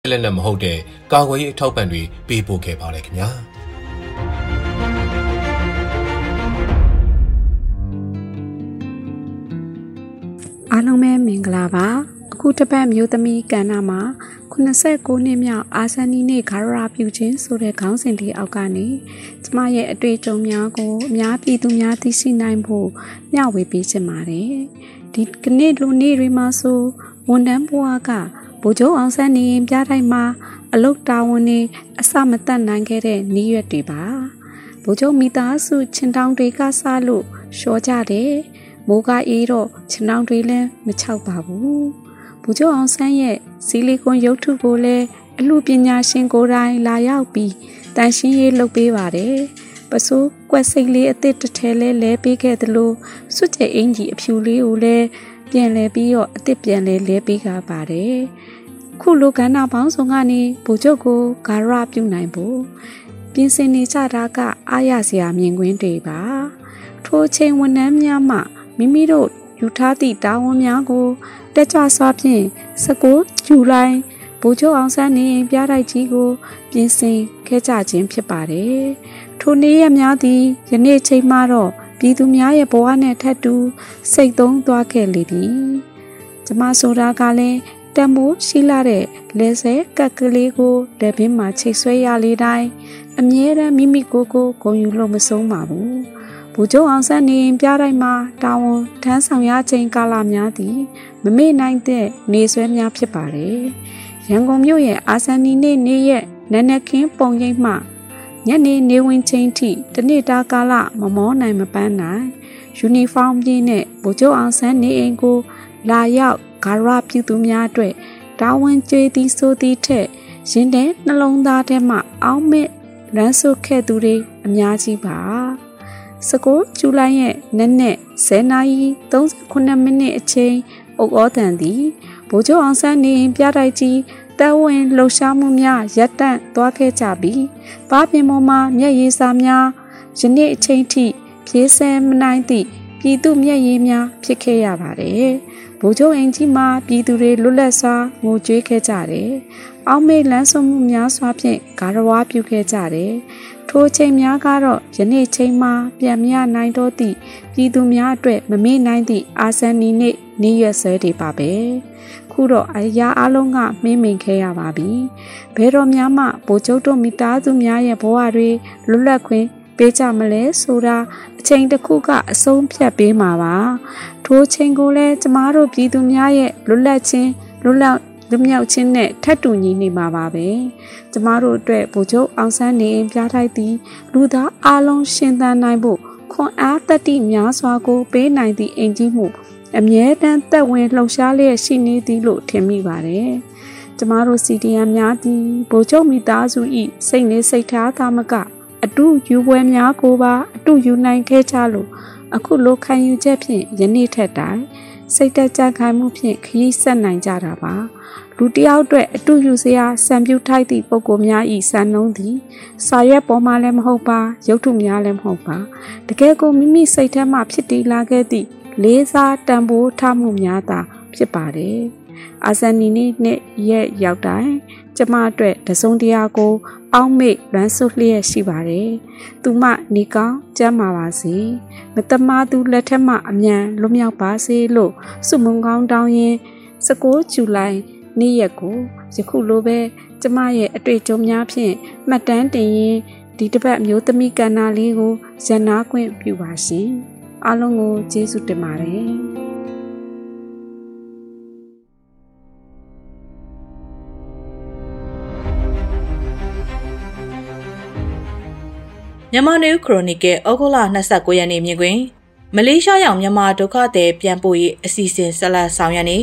လက်နက်မဟုတ်တဲ့ကာကွယ်ရေးအထောက်ပံ့တွေပေးပို့ခဲ့ပါတယ်ခင်ဗျာအားလုံးပဲမင်္ဂလာပါအခုတစ်ပတ်မျိုးသမီးကဏ္ဍမှာ89နှစ်မြောက်အာဇာနည်နေ့ဂါရဝပြုခြင်းဆိုတဲ့ခေါင်းစဉ်လေးအောက်ကနေကျမရဲ့အတွေ့အကြုံများကိုအများပြည်သူများသိရှိနိုင်ဖို့မျှဝေပေးချင်ပါတယ်ဒီကနေ့လူနေ့တွေမှာဆိုဝန်ထမ်းဘဝကဗိုလ်ချုပ်အောင်ဆန်းနေပြတိုင်းမှာအလုတ်တာဝန်တွေအစမတတ်နိုင်ခဲ့တဲ့နေ့ရက်တွေပါဗိုလ်ချုပ်မိသားစုချင်းတောင်တွေကစားလို့ရှော့ကြတယ်မိုးကအေးတော့ချင်းတောင်တွေလည်းမချောက်ပါဘူးဗိုလ်ချုပ်အောင်ဆန်းရဲ့ဆီလီကွန်ရုပ်ထုကိုလည်းအမှုပညာရှင်ကိုယ်တိုင်လာရောက်ပြီးတန်ရှင်းရေးလုပ်ပေးပါတယ်ပစိုးကွက်စိတ်လေးအသစ်တစ်ထဲလဲပေးခဲ့သလိုစွတ်ကျဲအင်ကြီးအဖြူလေးကိုလည်းပြန်လဲပြီးတော့အသစ်ပြန်လဲပေးကြပါတယ်ခုလိုကဏ္ဍပေါင်းစုံကနေဗိုလ်ချုပ်ကိုဂါရပြုနိုင်ဖို့ပြင်ဆင်နေကြတာကအားရစရာမြင်ကွင်းတွေပါထိုချိန်ဝန်ထမ်းများမှမိမိတို့ယူထားသည့်တာဝန်များကိုတက်ကြွစွာဖြင့်19ဇူလိုင်ဗိုလ်ချုပ်အောင်ဆန်းနေပြတိုက်ကြီးကိုပြင်ဆင်ခဲ့ကြခြင်းဖြစ်ပါတယ်ထိုနေ့ရက်များသည်ယနေ့ချိန်မှာတော့ပြည်သူများရဲ့ဘဝနဲ့ထပ်တူစိတ်သုံးသွားခဲ့လေပြီကျမဆိုတာကလည်းတံမိုးရှိလာတဲ့လက်ဆဲကက်ကလေးကိုလက်ပင်မှာချိတ်ဆွဲရလေတိုင်းအမြဲတမ်းမိမိကိုယ်ကိုဂုဏ်ယူလို့မဆုံးပါဘူးဗိုလ်ချုပ်အောင်ဆန်းနေပြတိုင်းမှာတာဝန်ထမ်းဆောင်ရခြင်းကာလများသည်မမေ့နိုင်တဲ့နေဆွဲများဖြစ်ပါတယ်ရန်ကုန်မြို့ရဲ့အာဇာနည်နေ့ရက်နနက်ခင်းပုံရိပ်မှညနေနေဝင်ချင်းထိတနေ့တာကာလမမောနိုင်မပန်းနိုင်ယူနီဖောင်းပြည့်နဲ့ဗိုလ်ချုပ်အောင်ဆန်းနေအိမ်ကိုလာရောက်ဂါရပြုသူများအတွက်တာဝန်ကျေးသည်ဆိုသည်ထက်ရင်ထဲနှလုံးသားထဲမှအောင်းမဲ့လမ်းဆုပ်ခဲ့သူတွေအများကြီးပါ19ဇူလိုင်ရဲ့နက်10:38မိနစ်အချိန်အုတ်ဩတန်သည်ဗိုလ်ချုပ်အောင်ဆန်းနေပြတိုက်ကြီးတပ်ဝင်လှုပ်ရှားမှုများရပ်တန့်သွားခဲ့ကြပြီးဘာပင်ပေါ်မှာမျက်ရည်စာများယနေ့အချိန်ထိဖြည့်ဆဲမနိုင်သည့်ပြည်သူမျက်ရည်များဖြစ်ခဲ့ရပါတယ်ဗိုလ်ချုပ်အင်ကြီးမှာပြည်သူတွေလွတ်လပ်စွာငိုကြွေးခဲ့ကြတယ်အောက်မေ့လန်းဆုံးမှုများစွာဖြင့်ဂါရဝပြုခဲ့ကြတယ်ထိုချိန်များကတော့ယနေ့ချိန်မှာပြန်မရနိုင်တော့သည့်ပြည်သူများအတွက်မမေ့နိုင်သည့်အာဇာနည်နေ့ရက်စွဲတွေပါပဲခုတော့အရာအလုံးကမင်းမိန်ခဲ့ရပါပြီဘယ်တော့မှဗိုလ်ချုပ်တို့မိသားစုများရဲ့ဘဝတွေလွတ်လပ်ခွင့်ပေးကြမလဲဆိုတာအချိန်တစ်ခုကအဆုံးဖြတ်ပေးမှာပါထိုချိန်ကိုလည်းကျမတို့ပြည်သူများရဲ့လွတ်လပ်ခြင်းလွတ်မြောက်ခြင်းနဲ့ထပ်တူညီနေမှာပါပဲကျမတို့အတွက်ဗိုလ်ချုပ်အောင်ဆန်းနေပြထိုက်သည်လူသားအလုံးရှင်သန်နိုင်ဖို့ခွန်အားတတ္တိများစွာကိုပေးနိုင်သည့်အင်ကြီးမှုအမြဲတမ်းသက်ဝင်လှုပ်ရှားလျက်ရှိနေသည်လို့ထင်မိပါတယ်ကျမတို့စီဒီအမ်များသည်ဗိုလ်ချုပ်မိသားစု၏စိတ်နေစိတ်ထားသာမကအတူယူပွဲများကိုပါအတူယူနိုင်ခဲ့ကြလို့အခုလိုခံယူချက်ဖြင့်ယနေ့ထက်တိုင်စိတ်တက်ကြခိုင်မှုဖြင့်ခရီးဆက်နိုင်ကြတာပါလူတယောက်အတွက်အတူယူစရာစံပြုထိုက်သည့်ပုံကိုများဤစံနှုံးသည်စာရွက်ပေါ်မှာလည်းမဟုတ်ပါရုပ်ထုများလည်းမဟုတ်ပါတကယ်ကိုမိမိစိတ်ထဲမှဖြစ်တည်လာခဲ့သည့်လေးစားတန်ဖိုးထားမှုများသာဖြစ်ပါတယ်အာဇာနည်နေ့ရက်ရောက်တိုင်းကျမအတွက်တစုံတရာကိုအောက်မေ့လွမ်းဆုပ်လျက်ရှိပါတယ်။သူမနေကောင်းကျမ်းမာပါစေ။မတမာသူလက်ထက်မှအမြန်လွတ်မြောက်ပါစေလို့ဆုမွန်ကောင်းတောင်းရင်19ဇူလိုင်နေ့ရက်ကိုယခုလိုပဲကျမရဲ့အတွေ့အကြုံများဖြင့်မှတ်တမ်းတင်ရင်ဒီတစ်ပတ်မျိုးသမီးကဏ္ဍလေးကိုရန်နာခွင့်ပြုပါရှင်။အားလုံးကိုကျေးဇူးတင်ပါတယ်။မြန်မာနယူးခရိုနီကယ်ဩဂုတ်လ29ရက်နေ့မြင်ကွင်းမလေးရှားရောက်မြန်မာဒုက္ခသည်ပြန်ပို့ရေးအစီအစဉ်ဆက်လက်ဆောင်ရွက်နေ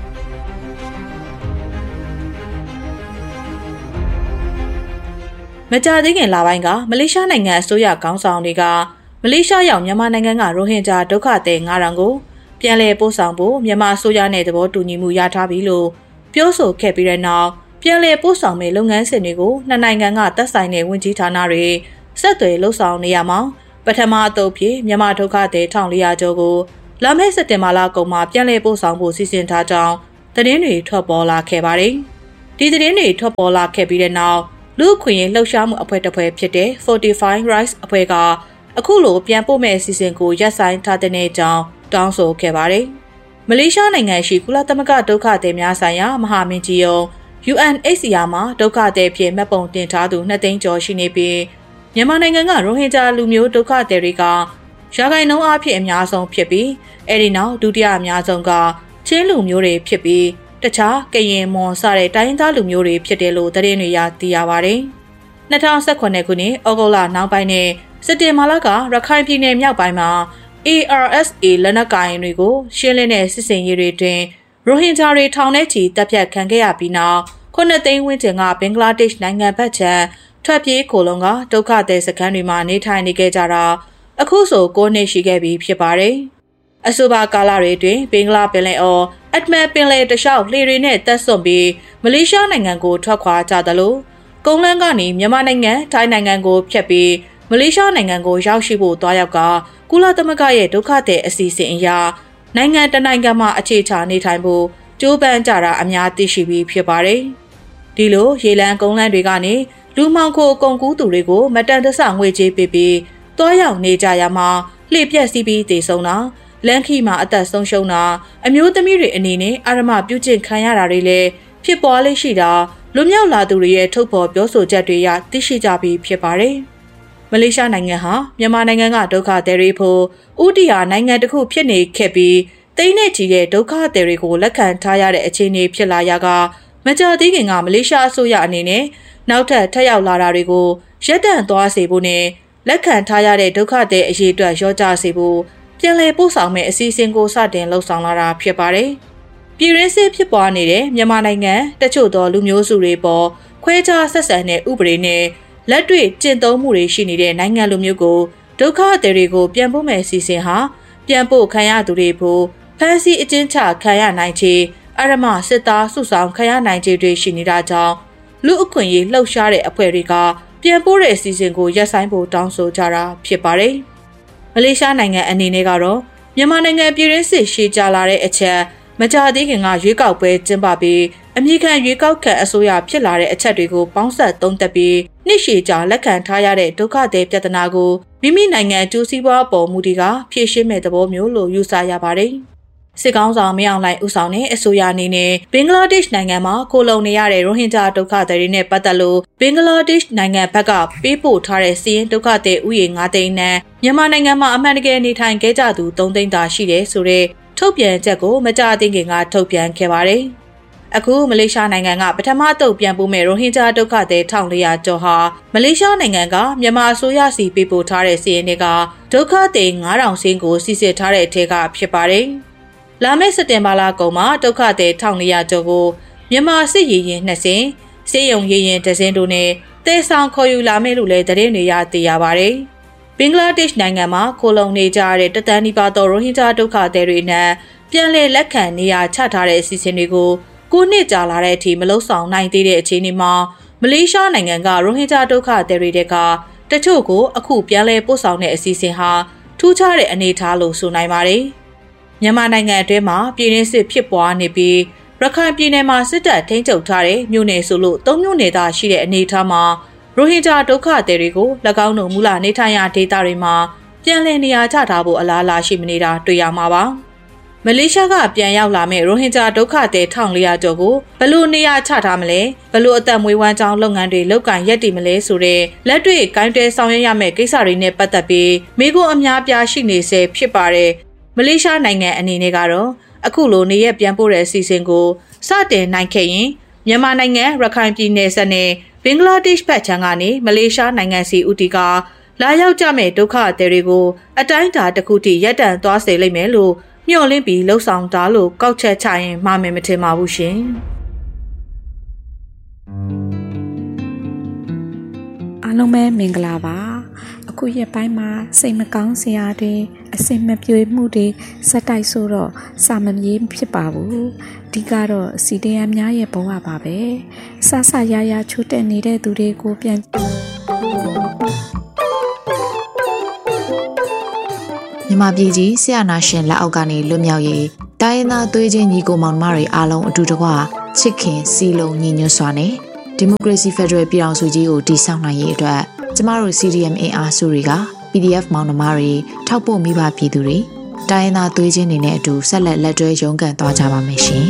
မကြာသေးခင်လပိုင်းကမလေးရှားနိုင်ငံအစိုးရခေါင်းဆောင်တွေကမလေးရှားရောက်မြန်မာနိုင်ငံကရိုဟင်ဂျာဒုက္ခသည်9000ကိုပြန်လည်ပို့ဆောင်ဖို့မြန်မာအစိုးရနဲ့သဘောတူညီမှုရထားပြီလို့ပြောဆိုခဲ့ပြီးတဲ့နောက်ပြန်လည်ပို့ဆောင်မယ့်လုပ်ငန်းစဉ်တွေကိုနှစ်နိုင်ငံကသက်ဆိုင်တဲ့ဝန်ကြီးဌာနတွေဆက်သွယ်လှုပ်ဆောင်နေရမှာပထမအသုတ်ဖြင့်မြန်မာဒုက္ခသည်1400ကျော်ကိုလာမယ့်စက်တင်ဘာလကုန်မှာပြန်လည်ပို့ဆောင်ဖို့စီစဉ်ထားကြောင်းသတင်းတွေထွက်ပေါ်လာခဲ့ပါတယ်။ဒီသတင်းတွေထွက်ပေါ်လာခဲ့ပြီးတဲ့နောက်လူခွင့်ရေးလှုပ်ရှားမှုအဖွဲ့တစ်ဖွဲ့ဖြစ်တဲ့ Fortify Rights အဖွဲ့ကအခုလိုပြန်ပို့မဲ့အစီအစဉ်ကိုရပ်ဆိုင်းထားတဲ့အကြောင်းတောင်းဆိုခဲ့ပါတယ်။မလေးရှားနိုင်ငံရှိကုလသမဂ္ဂဒုက္ခသည်များဆိုင်ရာမဟာမင်းကြီးရုံး UNHCR မှာဒုက္ခသည်ဖြစ်မှတ်ပုံတင်ထားသူ2သိန်းကျော်ရှိနေပြီးမြန်မာနိုင်ငံကရိုဟင်ဂျာလူမျိုးဒုက္ခသည်တွေကရာဂိုင်နှုန်းအဖြစ်အများဆုံးဖြစ်ပြီးအဲဒီနောက်ဒုတိယအများဆုံးကချင်းလူမျိုးတွေဖြစ်ပြီးတခြားကရင်မွန်စတဲ့တိုင်းရင်းသားလူမျိုးတွေဖြစ်တယ်လို့သတင်းတွေသိရပါတယ်။2018ခုနှစ်ဩဂုတ်လနောက်ပိုင်းနဲ့စက်တင်ဘာလကရခိုင်ပြည်နယ်မြောက်ပိုင်းမှာ ARSA လက်နက်ကိုင်တွေကိုရှင်းလင်းတဲ့စစ်စင်ရေးတွေတွင်ရိုဟင်ဂျာတွေထောင်ထဲချီတပ်ဖြတ်ခံခဲ့ရပြီးနောက်9သိန်းဝန်းကျင်ကဘင်္ဂလားဒေ့ရှ်နိုင်ငံဘက်ခြမ်းထွက်ပြေးခိုလုံကဒုက္ခသည်စခန်းတွေမှာနေထိုင်နေခဲ့ကြတာအခုဆို9နှစ်ရှိခဲ့ပြီဖြစ်ပါတယ်။အဆိုပါကာလတွေတွင်ဘင်္ဂလားပင်လယ်အော်အတ်မန်ပင်လယ်တလျှောက်လှေတွေနဲ့တပ်ဆွတ်ပြီးမလေးရှားနိုင်ငံကိုထွက်ခွာကြသလိုကုန်းလမ်းကနေမြန်မာနိုင်ငံထိုင်းနိုင်ငံကိုဖြတ်ပြီးမလေးရှားနိုင်ငံကိုရောက်ရှိဖို့တွားရောက်ကကုလသမဂ္ဂရဲ့ဒုက္ခသည်အစီအစဉ်အရနိုင်ငံတနိုင်ငံမှာအခြေချနေထိုင်ဖို့ကြိုးပမ်းကြတာအများသိရှိပြီးဖြစ်ပါတယ်။ဒီလိုရေလမ်းကုန်းလမ်းတွေကနေလူမှောင်ခိုကုန်ကူးသူတွေကိုမတန်တဆငွေကြေးပေးပြီးတွားရောက်နေကြရမှာလှည့်ပြက်စီးပြီးတည်ဆုံတာလမ်းခီမှာအသက်ဆုံးရှုံးတာအမျိုးသမီးတွေအနေနဲ့အာရမပြုကျင့်ခံရတာတွေလည်းဖြစ်ပေါ်လေးရှိတာလွမြောက်လာသူတွေရဲ့ထုတ်ဖော်ပြောဆိုချက်တွေရသိရှိကြပြီးဖြစ်ပါတယ်။မလေးရှားနိုင်ငံဟာမြန်မာနိုင်ငံကဒုက္ခသည်တွေဖို့ဥတီယာနိုင်ငံတစ်ခုဖြစ်နေခဲ့ပြီးတိမ့်နဲ့ချီတဲ့ဒုက္ခသည်တွေကိုလက်ခံထားရတဲ့အခြေအနေဖြစ်လာရာကမကြာသေးခင်ကမလေးရှားအစိုးရအနေနဲ့နောက်ထပ်ထပ်ရောက်လာတာတွေကိုရပ်တန့်သွားစေဖို့နဲ့လက်ခံထားရတဲ့ဒုက္ခသည်အရေးအတွက်ရောကြစေဖို့ပြန်လည်ပို့ဆောင်မဲ့အစီအစဉ်ကိုစတင်လှုပ်ဆောင်လာတာဖြစ်ပါတယ်။ပြည်ရင်းစစ်ဖြစ်ပွားနေတဲ့မြန်မာနိုင်ငံတချို့သောလူမျိုးစုတွေပေါ်ခွဲခြားဆက်ဆံတဲ့ဥပဒေနဲ့လက်တွေ့ကျင့်သုံးမှုတွေရှိနေတဲ့နိုင်ငံလူမျိုးကိုဒုက္ခသည်တွေကိုပြန်ပို့မဲ့အစီအစဉ်ဟာပြန်ပို့ခံရသူတွေဖို့ဖမ်းဆီးအကျဉ်းချခံရနိုင်ခြေအရမစစ်သားစုဆောင်ခံရနိုင်ခြေတွေရှိနေတာကြောင့်လူအခွင့်အရေးလှုပ်ရှားတဲ့အဖွဲ့တွေကပြန်ပို့တဲ့အစီအစဉ်ကိုရပ်ဆိုင်းဖို့တောင်းဆိုကြတာဖြစ်ပါတယ်။မလေးရှားနိုင်ငံအနေနဲ့ကတော့မြန်မာနိုင်ငံပြည်ရင်းစစ်ရှေ့ကြလာတဲ့အချက်မကြာသေးခင်ကရွေးကောက်ပွဲကျင်းပပြီးအမြင့်ခံရွေးကောက်ခံအစိုးရဖြစ်လာတဲ့အချက်တွေကိုပေါင်းစပ်သုံးသပ်ပြီးနှစ်ရှည်ကြာလက်ခံထားရတဲ့ဒုက္ခသည်ပြဿနာကိုမိမိနိုင်ငံအကျိုးစီးပွားပေါ်မူတည်ကဖြေရှင်းမဲ့သဘောမျိုးလို့ယူဆရပါတယ်။စစ်ကောင်ဆောင်မင်းအောင်လှိုင်ဦးဆောင်တဲ့အစိုးရအနေနဲ့ဘင်္ဂလားဒေ့ရှ်နိုင်ငံမှာခိုလုံနေရတဲ့ရိုဟင်ဂျာဒုက္ခသည်တွေနဲ့ပတ်သက်လို့ဘင်္ဂလားဒေ့ရှ်နိုင်ငံဘက်ကပေးပို့ထားတဲ့စီးရင်ဒုက္ခသည်ဥယျာဉ်9သိန်းနဲ့မြန်မာနိုင်ငံမှာအမှန်တကယ်နေထိုင်ခဲ့ကြသူ3သိန်းသာရှိတယ်ဆိုတဲ့ထုတ်ပြန်ချက်ကိုမကြာသေးခင်ကထုတ်ပြန်ခဲ့ပါတယ်။အခုမလေးရှားနိုင်ငံကပထမတုပ်ပြန်ပို့မဲ့ရိုဟင်ဂျာဒုက္ခသည်1400ကျော်ဟာမလေးရှားနိုင်ငံကမြန်မာအစိုးရစီပေးပို့ထားတဲ့စီးရင်တွေကဒုက္ခသည်9000စင်းကိုစီစစ်ထားတဲ့အထက်ကဖြစ်ပါတယ်။လာမယ့်စက်တင်ဘာလကုန်မှာဒုက္ခသည်1400ကျော်ကိုမြန်မာစစ်ရေရင်2စင်းစေယုံရေရင်2စင်းတို့နဲ့တဲဆောင်ခေါ်ယူလာမယ်လို့လည်းသတင်းတွေသိရပါတယ်။ဘင်္ဂလားဒေ့ရှ်နိုင်ငံမှာခိုလုံနေကြတဲ့တသန်းနီးပါးသောရိုဟင်ဂျာဒုက္ခသည်တွေနဲ့ပြန်လည်လက်ခံနေရာချထားတဲ့အစီအစဉ်တွေကို9နှစ်ကြာလာတဲ့အထိမလုံဆောင်နိုင်သေးတဲ့အခြေအနေမှာမလေးရှားနိုင်ငံကရိုဟင်ဂျာဒုက္ခသည်တွေကတချို့ကိုအခုပြန်လည်ပို့ဆောင်တဲ့အစီအစဉ်ဟာထူးခြားတဲ့အနေအထားလို့ဆိုနိုင်ပါတယ်။မြန်မာနိုင်ငံအတွင်းမှာပြည်တွင်းစစ်ဖြစ်ပွားနေပြီးရခိုင်ပြည်နယ်မှာစစ်တပ်ထိန်းချုပ်ထားတဲ့မြို့နယ်ဆိုလို့3မြို့နယ်သာရှိတဲ့အနေအထားမှာရိုဟင်ဂျာဒုက္ခသည်တွေကို၎င်းတို့မူလနေထိုင်ရာဒေသတွေမှာပြန်လည်နေရာချထားဖို့အလားအလာရှိမနေတာတွေ့ရမှာပါ။မလေးရှားကပြန်ရောက်လာမဲ့ရိုဟင်ဂျာဒုက္ခသည်1400ကျော်ကိုဘယ်လိုနေရာချထားမလဲဘယ်လိုအသက်မွေးဝမ်းကြောင်းလုပ်ငန်းတွေလုပ်ကိုင်ရပ်တည်မလဲဆိုတဲ့လက်တွေ့ကိုင်တွယ်ဆောင်ရွက်ရမယ့်ကိစ္စတွေနဲ့ပတ်သက်ပြီးမိခွန်းအများပြားရှိနေစေဖြစ်ပါတယ်။မလေးရှားနိုင်ငံအနေနဲ့ကတော့အခုလိုနေရပြန်ပို့တဲ့အစီအစဉ်ကိုစတင်နိုင်ခဲ့ရင်မြန်မာနိုင်ငံရခိုင်ပြည်နယ်ဆက်နဲ့ဘင်္ဂလားဒေ့ရှ်ဘက်ခြမ်းကနေမလေးရှားနိုင်ငံစီဦးတီကလာရောက်ကြမဲ့ဒုက္ခသည်တွေကိုအတိုင်းအတာတစ်ခုထိရပ်တန့်သွားစေလိမ့်မယ်လို့မျှော်လင့်ပြီးလှုပ်ဆောင်တာလို့ကောက်ချက်ချရင်မှားမယ်မထင်ပါဘူးရှင်။အားလုံးပဲမင်္ဂလာပါ။အခုရက်ပိုင်းမှာစိတ်မကောင်းစရာတွေအစင်မပြေမှုတွေစက်တိုက်ဆိုတော့စာမပြေဖြစ်ပါဘူး။ဒီကတော့စီတရများရဲ့ဘဝပါပဲ။ဆဆရရချိုးတက်နေတဲ့သူတွေကိုပြန်မြန်မာပြည်ကြီးဆရာနာရှင်လက်အောက်ကနေလွတ်မြောက်ရေးတိုင်းရင်းသားသွေးချင်းညီကိုမောင်နှမတွေအားလုံးအတူတကွချစ်ခင်စီလုံးညီညွတ်စွာနဲ့ဒီမိုကရေစီဖက်ဒရယ်ပြည်ထောင်စုကြီးကိုတည်ဆောက်နိုင်ရေးအတွက်ကျမတို့ CDM အင်အားစုတွေက PDF မောင်နှမတွေထောက်ပို့မိဘပြည်သူတွေတိုင်းရင်းသားသွေးချင်းတွေနဲ့အတူဆက်လက်တွဲရုန်းကန်သွားကြပါမယ်ရှင်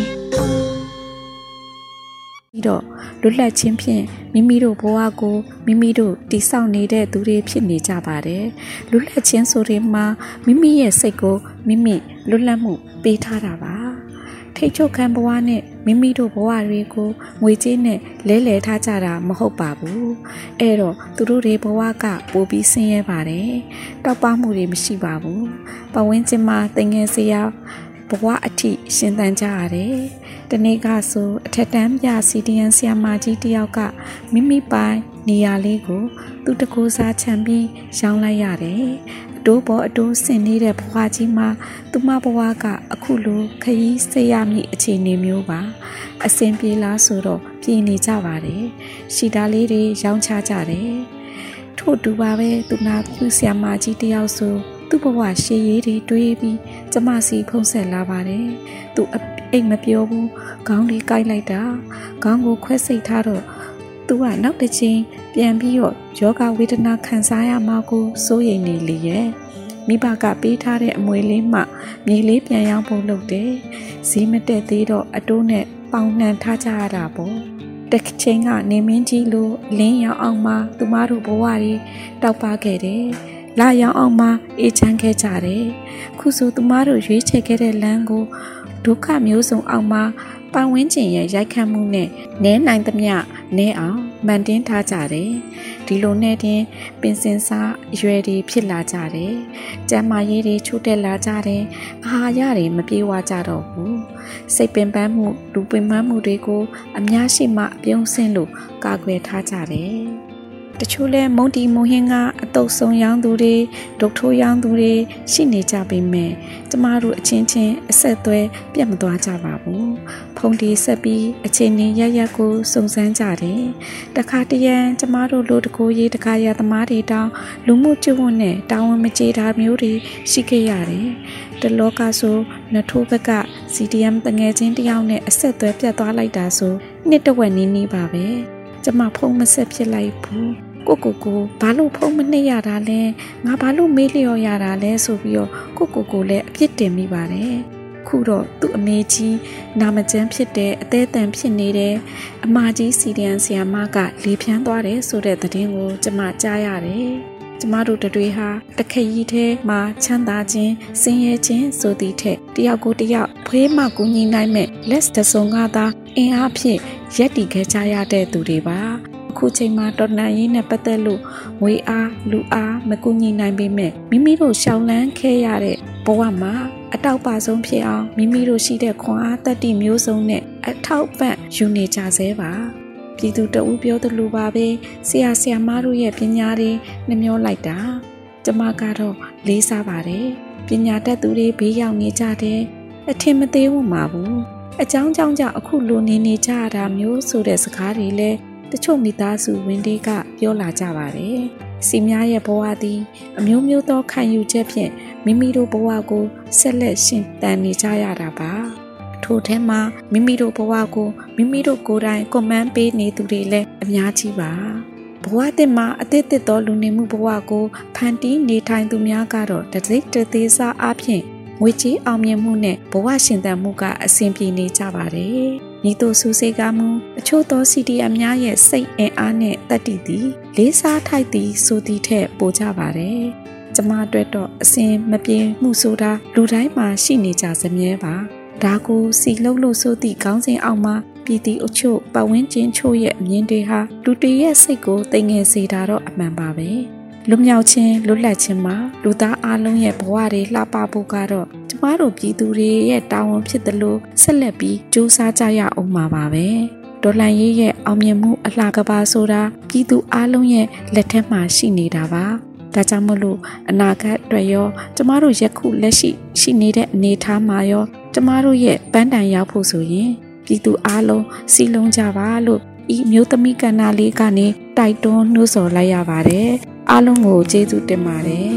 ပြီးတော့လွတ်လပ်ခြင်းဖြင့်မိမိတို့ဘဝကိုမိမိတို့တည်ဆောက်နေတဲ့သူတွေဖြစ်နေကြပါတယ်လွတ်လပ်ခြင်းဆိုတဲ့မှာမိမိရဲ့စိတ်ကိုမိမိလွတ်လပ်မှုပေးထားတာပါထိတ်ချုပ်ခံဘဝနဲ့မိမိတို့ဘဝတွေကိုငွေကြေးနဲ့လဲထားကြတာမဟုတ်ပါဘူးအဲ့တော့သူတို့တွေဘဝကပိုပြီးဆင်းရဲပါတယ်တောက်ပမှုတွေမရှိပါဘူးပတ်ဝန်းကျင်မှာတငယ်စရာဘဝအထိရှင်သန်ကြရတယ်။တနေ့ကဆိုအထက်တန်းပြစီဒီယန်ဆရာမကြီးတယောက်ကမိမိပိုင်နေရာလေးကိုသူတကူစားချန်ပြီးရောင်းလိုက်ရတယ်။အတိုးပေါ်အတိုးဆင်နေတဲ့ဘဝကြီးမှာသူမဘဝကအခုလိုခရီးဆေးရမည့်အခြေအနေမျိုးပါ။အဆင်ပြေလားဆိုတော့ပြေနေကြပါတယ်။ရှီတာလေးတွေရောင်းချကြတယ်။ထို့တူပါပဲသူနာပြုဆရာမကြီးတယောက်ဆိုသူ့ဘဝရှေးရေးတွေတွေးပြီးကျမစီဖုံးဆက်လာပါတယ်။သူအိမ်မပြောဘူးခေါင်းလေးကိုက်လိုက်တာခေါင်းကိုခွဲစိတ်ထားတော့သူကနောက်တစ်ချိန်ပြန်ပြီးတော့ယောဂဝေဒနာခံစားရမှာကိုစိုးရိမ်နေလေရဲ့မိဘကပေးထားတဲ့အမွေလေးမှမြေလေးပြန်ရောက်ဖို့လုပ်တယ်။ဈေးမတက်သေးတော့အတိုးနဲ့ပေါင်နှံထားကြရတာပေါ့။တစ်ချိန်ကနေမင်းကြီးလိုလင်းရောင်အောင်မှသူမတို့ဘဝတွေတောက်ပခဲ့တယ်။လာရောက်အောင်မှအေးချမ်းခဲ့ကြတယ်။ခုဆိုသူမတို့ရွေးချယ်ခဲ့တဲ့လမ်းကိုဒုက္ခမျိုးစုံအောင်မှပတ်ဝန်းကျင်ရဲ့ရိုက်ခတ်မှုနဲ့နဲနိုင်သမျှနဲအောင်မှန်တင်းထားကြတယ်။ဒီလိုနဲ့တင်ပင်စင်စားအရွယ်တွေဖြစ်လာကြတယ်။ကျန်းမာရေးတွေချို့တက်လာကြတယ်။အာဟာရတွေမပြေဝကြတော့ဘူး။စိတ်ပင်ပန်းမှုလူပင်ပန်းမှုတွေကိုအများရှိမှပြုံးဆင်းလို့ကာကွယ်ထားကြတယ်။တချို့လဲမုံတီမုံဟင်းကအတုပ်ဆုံးရောင်းသူတွေဒုတ်ထိုးရောင်းသူတွေရှိနေကြပေမဲ့ကျမတို့အချင်းချင်းအဆက်အသွယ်ပြတ်မသွားကြပါဘူးဖုန်တီဆက်ပြီးအချင်းချင်းရရကိုစုံစမ်းကြတယ်တခါတရံကျမတို့လိုတကိုရေးတခါရသမားတွေတောင်းလူမှုကျွန်းနဲ့တာဝန်မကျေတာမျိုးတွေရှိခဲ့ရတယ်တလောကဆိုနထိုးဘက်က CDM တငယ်ချင်းတယောက်နဲ့အဆက်အသွယ်ပြတ်သွားလိုက်တာဆိုနှစ်တဝက်နီးပါပဲကျမဖုံးမဆက်ဖြစ်လိုက်ဘူးကိုဘာလို့ဖုံးမနှိပ်ရတာလဲငါဘာလို့မေးလျော်ရတာလဲဆိုပြီးတော့ကိုလည်းအပြစ်တင်မိပါတယ်ခုတော့သူ့အမေကြီးနာမကျန်းဖြစ်တဲ့အသေးအတန်ဖြစ်နေတဲ့အမကြီးစီဒီယန်ဆရာမကလေဖြန်းသွားတယ်ဆိုတဲ့သတင်းကိုကျမကြားရတယ်ကျမတို့တွေဟာတခရီးထဲမှာချမ်းသာခြင်းဆင်းရဲခြင်းဆိုသည့်ထက်တယောက်ကိုတယောက်ဖွေးမှကူညီနိုင်မဲ့လက်တစုံကသာအင်အားဖြင့်ရက်တည်ခဲ့ကြရတဲ့သူတွေပါအခုချိန်မှာတော်လှန်ရေးနဲ့ပတ်သက်လို့ငွေအားလူအားမကူညီနိုင်ပေမဲ့မိမိတို့ရှောင်လန်းခဲ့ရတဲ့ဘဝမှာအတောက်ပဆုံးဖြစ်အောင်မိမိတို့ရှိတဲ့ခွန်အားတတ္တိမျိုးစုံနဲ့အထောက်ပံ့ယူနေကြဆဲပါပြည်သူတအူးပြောသလိုပါပဲဆရာမတို့ရဲ့ပညာတွေနှမျောလိုက်တာကျမကတော့လေးစားပါတယ်ပညာတတ်သူတွေဘေးရောက်နေကြတယ်အထင်မသေးဘူးမှာဘူးအကြောင်းကြောင့်အခုလိုနေကြရတာမျိုးဆိုတဲ့စကားတွေလည်းတချို့မိသားစုဝင်တွေကပြောလာကြပါတယ်။စီများရဲ့ဘဝသည်အမျိုးမျိုးသောခံယူချက်ဖြင့်မိမိတို့ဘဝကိုဆက်လက်ရှင်သန်နေကြရတာပါ။ထို့ထဲမှာမိမိတို့ဘဝကိုမိမိတို့ကိုယ်တိုင်ကွန်မန့်ပေးနေသူတွေလည်းအများကြီးပါ။ဘဝသစ်မှာအသစ်သောလူနေမှုဘဝကိုဖန်တီးနေထိုင်သူများကတော့တစိမ့်တသေးစားအဖြစ်ငွေကြေးအောင်မြင်မှုနဲ့ဘဝရှင်သန်မှုကအဆင်ပြေနေကြပါတယ်။ညီတို့စုစေကမှုအချို့သော CDM များရဲ့စိတ်အင်အားနဲ့တတ္တိသည်လေးစားထိုက်သည်ဆိုသည့်ထက်ပိုကြပါတယ်။ကျမအတွက်တော့အစဉ်မပြေမှုဆိုတာလူတိုင်းမှာရှိနေကြစမြဲပါ။ဒါကိုစီလုံးလို့ဆိုသည့်ခေါင်းစဉ်အောက်မှာပြည်သူအချို့ပတ်ဝန်းကျင်ချို့ရဲ့အမြင်တွေဟာလူတွေရဲ့စိတ်ကိုတိမ်ငယ်စေတာတော့အမှန်ပါပဲ။လွတ်မြောက်ခြင်းလွတ်လပ်ခြင်းမှာလူသားအလုံးရဲ့ဘဝတွေလှပဖို့ကတော့ကျမတို့ပြည်သူတွေရဲ့တာဝန်ဖြစ်တယ်လို့ဆက်လက်ပြီးကြိုးစားကြရအောင်ပါပဲဒေါ်လာရေးရဲ့အောင်မြင်မှုအလှကပါဆိုတာပြည်သူအလုံးရဲ့လက်ထက်မှာရှိနေတာပါဒါကြောင့်မလို့အနာဂတ်အတွက်ရောကျမတို့ယခုလက်ရှိနေတဲ့အနေအထားမှာရောကျမတို့ရဲ့ပန်းတိုင်ရောက်ဖို့ဆိုရင်ပြည်သူအလုံးစီလုံးကြပါလို့ဤမျိုးသမီးကဏ္ဍလေးကနေတိုက်တွန်းနှိုးဆော်လိုက်ရပါတယ်အားလုံးကိုကျေးဇူးတင်ပါတယ်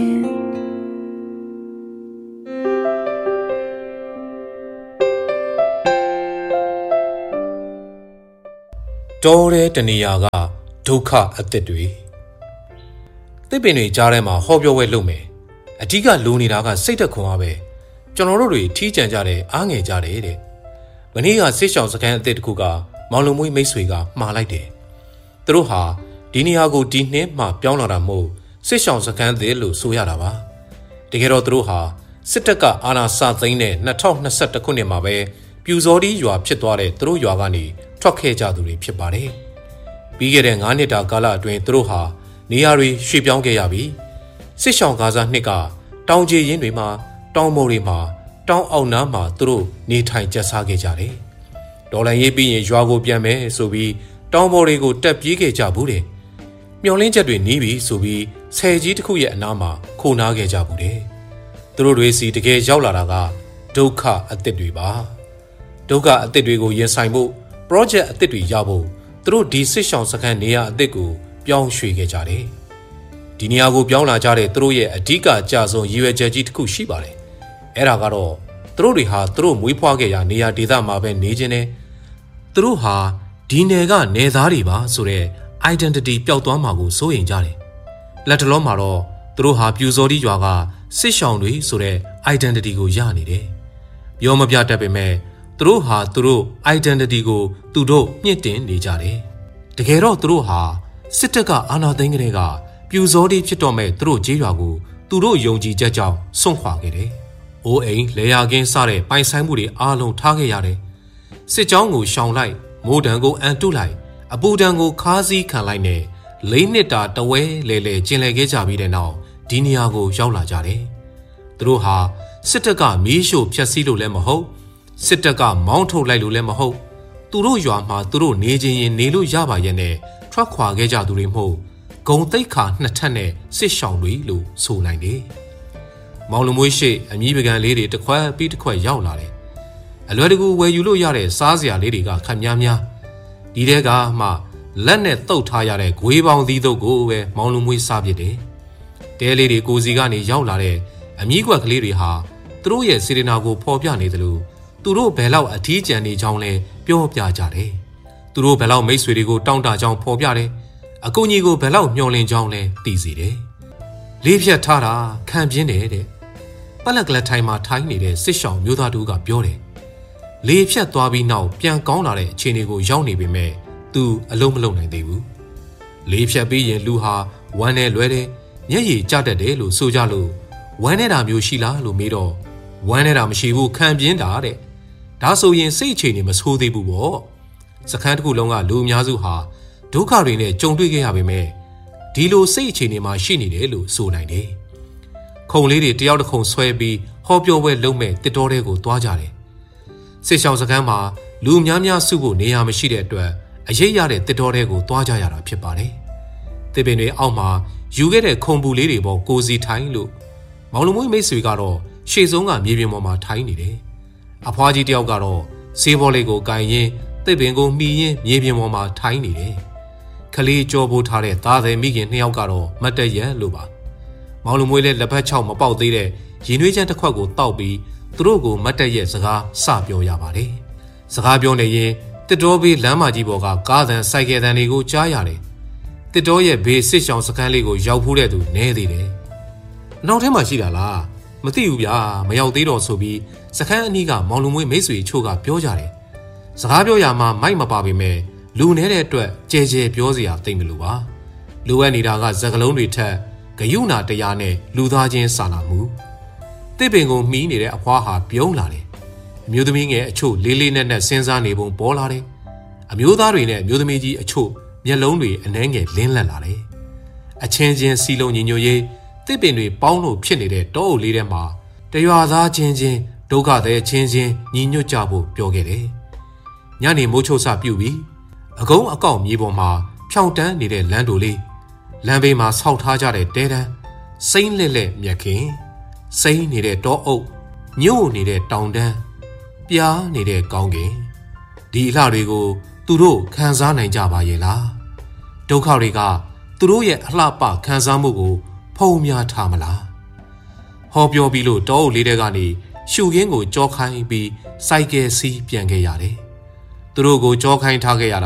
တောတဲ့တနေရာကဒုက္ခအသစ်တွေသစ်ပင်တွေကြားထဲမှာဟောပြောပွဲလုပ်မယ်အဓိကလိုနေတာကစိတ်သက်ခွန်အားပဲကျွန်တော်တို့တွေထီးကြံကြတယ်အားငယ်ကြတယ်တဲ့မနေ့ကစစ်ဆောင်စခန်းအသစ်တစ်ခုကမောင်လုံမွေးမိတ်ဆွေကမှားလိုက်တယ်သူတို့ဟာဒီနေရာကိုဒီနှစ်မှပြောင်းလာတာမို့စစ်ဆောင်စခန်းအသစ်လို့ဆိုရတာပါတကယ်တော့သူတို့ဟာစစ်တပ်ကအာဏာစသိမ်းတဲ့2021ခုနှစ်မှာပဲပြူစောတိရွာဖြစ်သွားတဲ့သူတို့ရွာကနေထွက်ခဲ့ကြသူတွေဖြစ်ပါတယ်ပြီးခဲ့တဲ့9နှစ်တာကာလအတွင်းသူတို့ဟာနေရာတွေရွှေ့ပြောင်းခဲ့ရပြီးစစ်ဆောင်ကားစားနှစ်ကတောင်ကျေးရင်းတွေမှာတောင်မိုးတွေမှာတောင်အောက်နားမှာသူတို့နေထိုင်ကျဆားခဲ့ကြတယ်ဒေါ်လာရေးပြီးရင်ရွာကိုပြန်မယ်ဆိုပြီးတောင်ပေါ်တွေကိုတက်ပြေးခဲ့ကြဘူးတယ်မျောလင်းချက်တွေနီးပြီးဆိုပြီးဆယ်ကြီးတစ်ခုရဲ့အနားမှာခိုနားခဲ့ကြဘူးတယ်သူတို့တွေစီတကယ်ရောက်လာတာကဒုက္ခအသစ်တွေပါဒုက္ခအသစ်တွေကိုရင်ဆိုင်ဖို့ project အသစ်တွေရဖို့သူတို့ဒီစစ်ဆောင်စခန်းနေရာအသစ်ကိုပြောင်းရွှေ့ခဲ့ကြတယ်ဒီနေရာကိုပြောင်းလာကြတဲ့သူတို့ရဲ့အဓိကအကြဆုံးရည်ရွယ်ချက်ကြီးတစ်ခုရှိပါတယ်အဲ့ဒါကတော့သူတို့တွေဟာသူတို့မွေးဖွားခဲ့ရာနေရာဒေသမှာပဲနေခြင်းနဲ့သူတို့ဟာဒီနယ်ကနေသားတွေပါဆိုတဲ့ identity ပျောက်သွားမှာကိုစိုးရိမ်ကြတယ်လက်တလုံးမှာတော့သူတို့ဟာပြူစောတိရွာကစစ်ဆောင်တွေဆိုတဲ့ identity ကိုရနေတယ်ပြောမပြတတ်ပေမဲ့သူတို့ဟာသူတို့ identity ကိုသူတို့မြင့်တင်နေကြတယ်တကယ်တော့သူတို့ဟာစစ်တပ်ကအာဏာသိမ်းကလေးကပြူစောတိဖြစ်တော့မဲ့သူတို့ကြေးရွာကိုသူတို့ယုံကြည်ချက်ကြောင့်စွန့်ခွာခဲ့တယ်အိုးအိမ်လေယာကင်းစတဲ့ပိုင်ဆိုင်မှုတွေအားလုံးထားခဲ့ရတယ်စစ်ကြောင်းကိုရှောင်လိုက်မိုးတံကိုအန်တုလိုက်အပူတံကိုခါးစည်းခံလိုက်နဲ့၄နှစ်တာတဝဲလေလေကျင်လည်ခဲ့ကြပြီးတဲ့နောက်ဒီနေရာကိုရောက်လာကြတယ်သူတို့ဟာစစ်တပ်ကမီးရှို့ဖျက်ဆီးလို့လည်းမဟုတ်စစ်တပ်ကမောင်းထုတ်လိုက်လို့လည်းမဟုတ်သူတို့ရွာမှာသူတို့နေခြင်းရင်နေလို့ရပါရဲ့နဲ့ထွက်ခွာခဲ့ကြသူတွေမဟုတ်ဂုံတိတ်ခါနှစ်ထပ်နဲ့စစ်ရှောင်တွေလို့ဆိုနိုင်တယ်မောင်လူမွေးရှိအမြီးပကံလေးတွေတစ်ခွက်ပြီးတစ်ခွက်ရောက်လာတယ်အလွယ်တကူဝယ်ယူလို့ရတဲ့စားစရာလေးတွေကခက်များများဒီတဲကမှလက်နဲ့တုပ်ထားရတဲ့ဂွေးပေါင်းသီးတို့ကိုပဲမောင်လူမွေးစားပြစ်တယ်တဲလေးတွေကိုစီကနေရောက်လာတဲ့အမြီးကွက်ကလေးတွေဟာသူတို့ရဲ့စေတနာကိုဖော်ပြနေသလိုသူတို့ဘယ်လောက်အထီးကျန်နေကြောင်းလဲပြောပြကြတယ်သူတို့ဘယ်လောက်မိတ်ဆွေတွေကိုတောင်းတကြောင်းဖော်ပြတယ်အကူကြီးကိုဘယ်လောက်မျှော်လင့်ကြောင်းလဲသိစေတယ်လေးဖြတ်ထားတာခံပြင်းတယ်တဲ့ပလက်ကလထိုင်မှာထိုင်းနေတဲ့စစ်ရှောင်မျိုးသားတို့ကပြောတယ်လေးဖြတ်သွားပြီးနောက်ပြန်ကောင်းလာတဲ့အခြေအနေကိုရောက်နေပေမဲ့သူအလုံးမလုံးနိုင်သေးဘူးလေးဖြတ်ပြီးရင်လူဟာဝမ်းနဲ့လွဲတယ်မျက်ရည်ကျတတ်တယ်လို့ဆိုကြလို့ဝမ်းနေတာမျိုးရှိလားလို့မေးတော့ဝမ်းနေတာမရှိဘူးခံပြင်းတာတဲ့ဒါဆိုရင်စိတ်အခြေအနေမဆိုးသေးဘူးပေါ့စခန်းတစ်ခုလုံးကလူအများစုဟာဒုက္ခတွေနဲ့ကြုံတွေ့ခဲ့ရပေမဲ့ဒီလိုစိတ်အခြေအနေမှာရှိနေတယ်လို့ဆိုနိုင်တယ်ခုံလေးတွေတယောက်တစ်ခုံဆွဲပြီးဟောပြောပွဲလုံးမဲ့တစ်တော်တဲကိုသွားကြတယ်စစ်ဆောင်စခန်းမှာလူများများစုဖို့နေရာမရှိတဲ့အတွက်အရေးရတဲ့တစ်တော်တဲကိုသွားကြရတာဖြစ်ပါတယ်တစ်ပင်တွေအောက်မှာယူခဲ့တဲ့ခုံပူလေးတွေပေါ်ကိုစီထိုင်လို့မောင်လူမွေးမိတ်ဆွေကတော့ရှေ့ဆုံးကမြေပြင်ပေါ်မှာထိုင်နေတယ်အဖွားကြီးတယောက်ကတော့ဆေးဘောလေးကိုကင်ရင်းတစ်ပင်ကိုမှီရင်းမြေပြင်ပေါ်မှာထိုင်နေတယ်ခလေးကြောပိုးထားတဲ့သားသည်မိခင်နှစ်ယောက်ကတော့မတ်တရက်လို့ပါမောင်လူမွေးလည်းလက်ဖက်ချောက်မပေါက်သေးတဲ့ရင်နှွေးချမ်းတစ်ခွက်ကိုတောက်ပြီးသူတို့ကိုမတ်တရက်စကားစပြောရပါတယ်စကားပြောနေရင်တစ်တော်ဘေးလမ်းမကြီးပေါ်ကကားသံစိုက်ကယ်သံတွေကိုကြားရတယ်တစ်တော်ရဲ့ဘေးစစ်ဆောင်စခန်းလေးကိုရောက်ဖို့တဲ့သူနဲသေးတယ်နောက်ထဲမှာရှိတာလားမသိဘူးဗျာမရောက်သေးတော့ဆိုပြီးစခန်းအနီးကမောင်လူမွေးမိတ်ဆွေချို့ကပြောကြတယ်စကားပြောရမှာမိုက်မပါပေမဲ့လူနေတဲ့အတွက်ကြဲကြဲပြောစရာသိမ့်မလို့ပါလိုအပ်နေတာကစကလုံးတွေထက်ဂယုဏတရားနဲ့လူသားချင်းစာနာမှုတစ်ပင်ကိုမှီးနေတဲ့အဖွားဟာပြုံးလာတယ်အမျိုးသမီးငယ်အချို့လေးလေးနက်နက်စဉ်းစားနေပုံပေါ်လာတယ်အမျိုးသားတွေနဲ့အမျိုးသမီးကြီးအချို့မျက်လုံးတွေအနှဲငယ်လင်းလက်လာတယ်အချင်းချင်းစီလုံးညီညွတ်ရေးတစ်ပင်တွေပေါင်းလို့ဖြစ်နေတဲ့တောအုပ်လေးထဲမှာတရွာသားချင်းချင်းဒုက္ခသည်ချင်းချင်းညီညွတ်ကြဖို့ပြောခဲ့တယ်ညနေမိုးချိုးစပြုတ်ပြီးအကုန်းအကောက်မြေပေါ်မှာဖြောင်းတန်းနေတဲ့လမ်းတို့လေးလမ်းဘေးမှာဆောက်ထားကြတဲ့တဲတန်းစိမ့်လက်လက်မြက်ခင်စိမ့်နေတဲ့တောအုပ်ညို့နေတဲ့တောင်တန်းပြားနေတဲ့ကောင်းကင်ဒီအလှတွေကိုသူတို့ခံစားနိုင်ကြပါရဲ့လားဒုက္ခတွေကသူတို့ရဲ့အလှပခံစားမှုကိုဖုံးများထားမလားဟောပြောပြီးလို့တောအုပ်လေးတဲကနေရှုခင်းကိုကြောခိုင်းပြီးစိုက်ကယ်စီးပြန်ခဲ့ရတယ်သူတို့ကိုကြောခိုင်းထားခဲ့ရတာ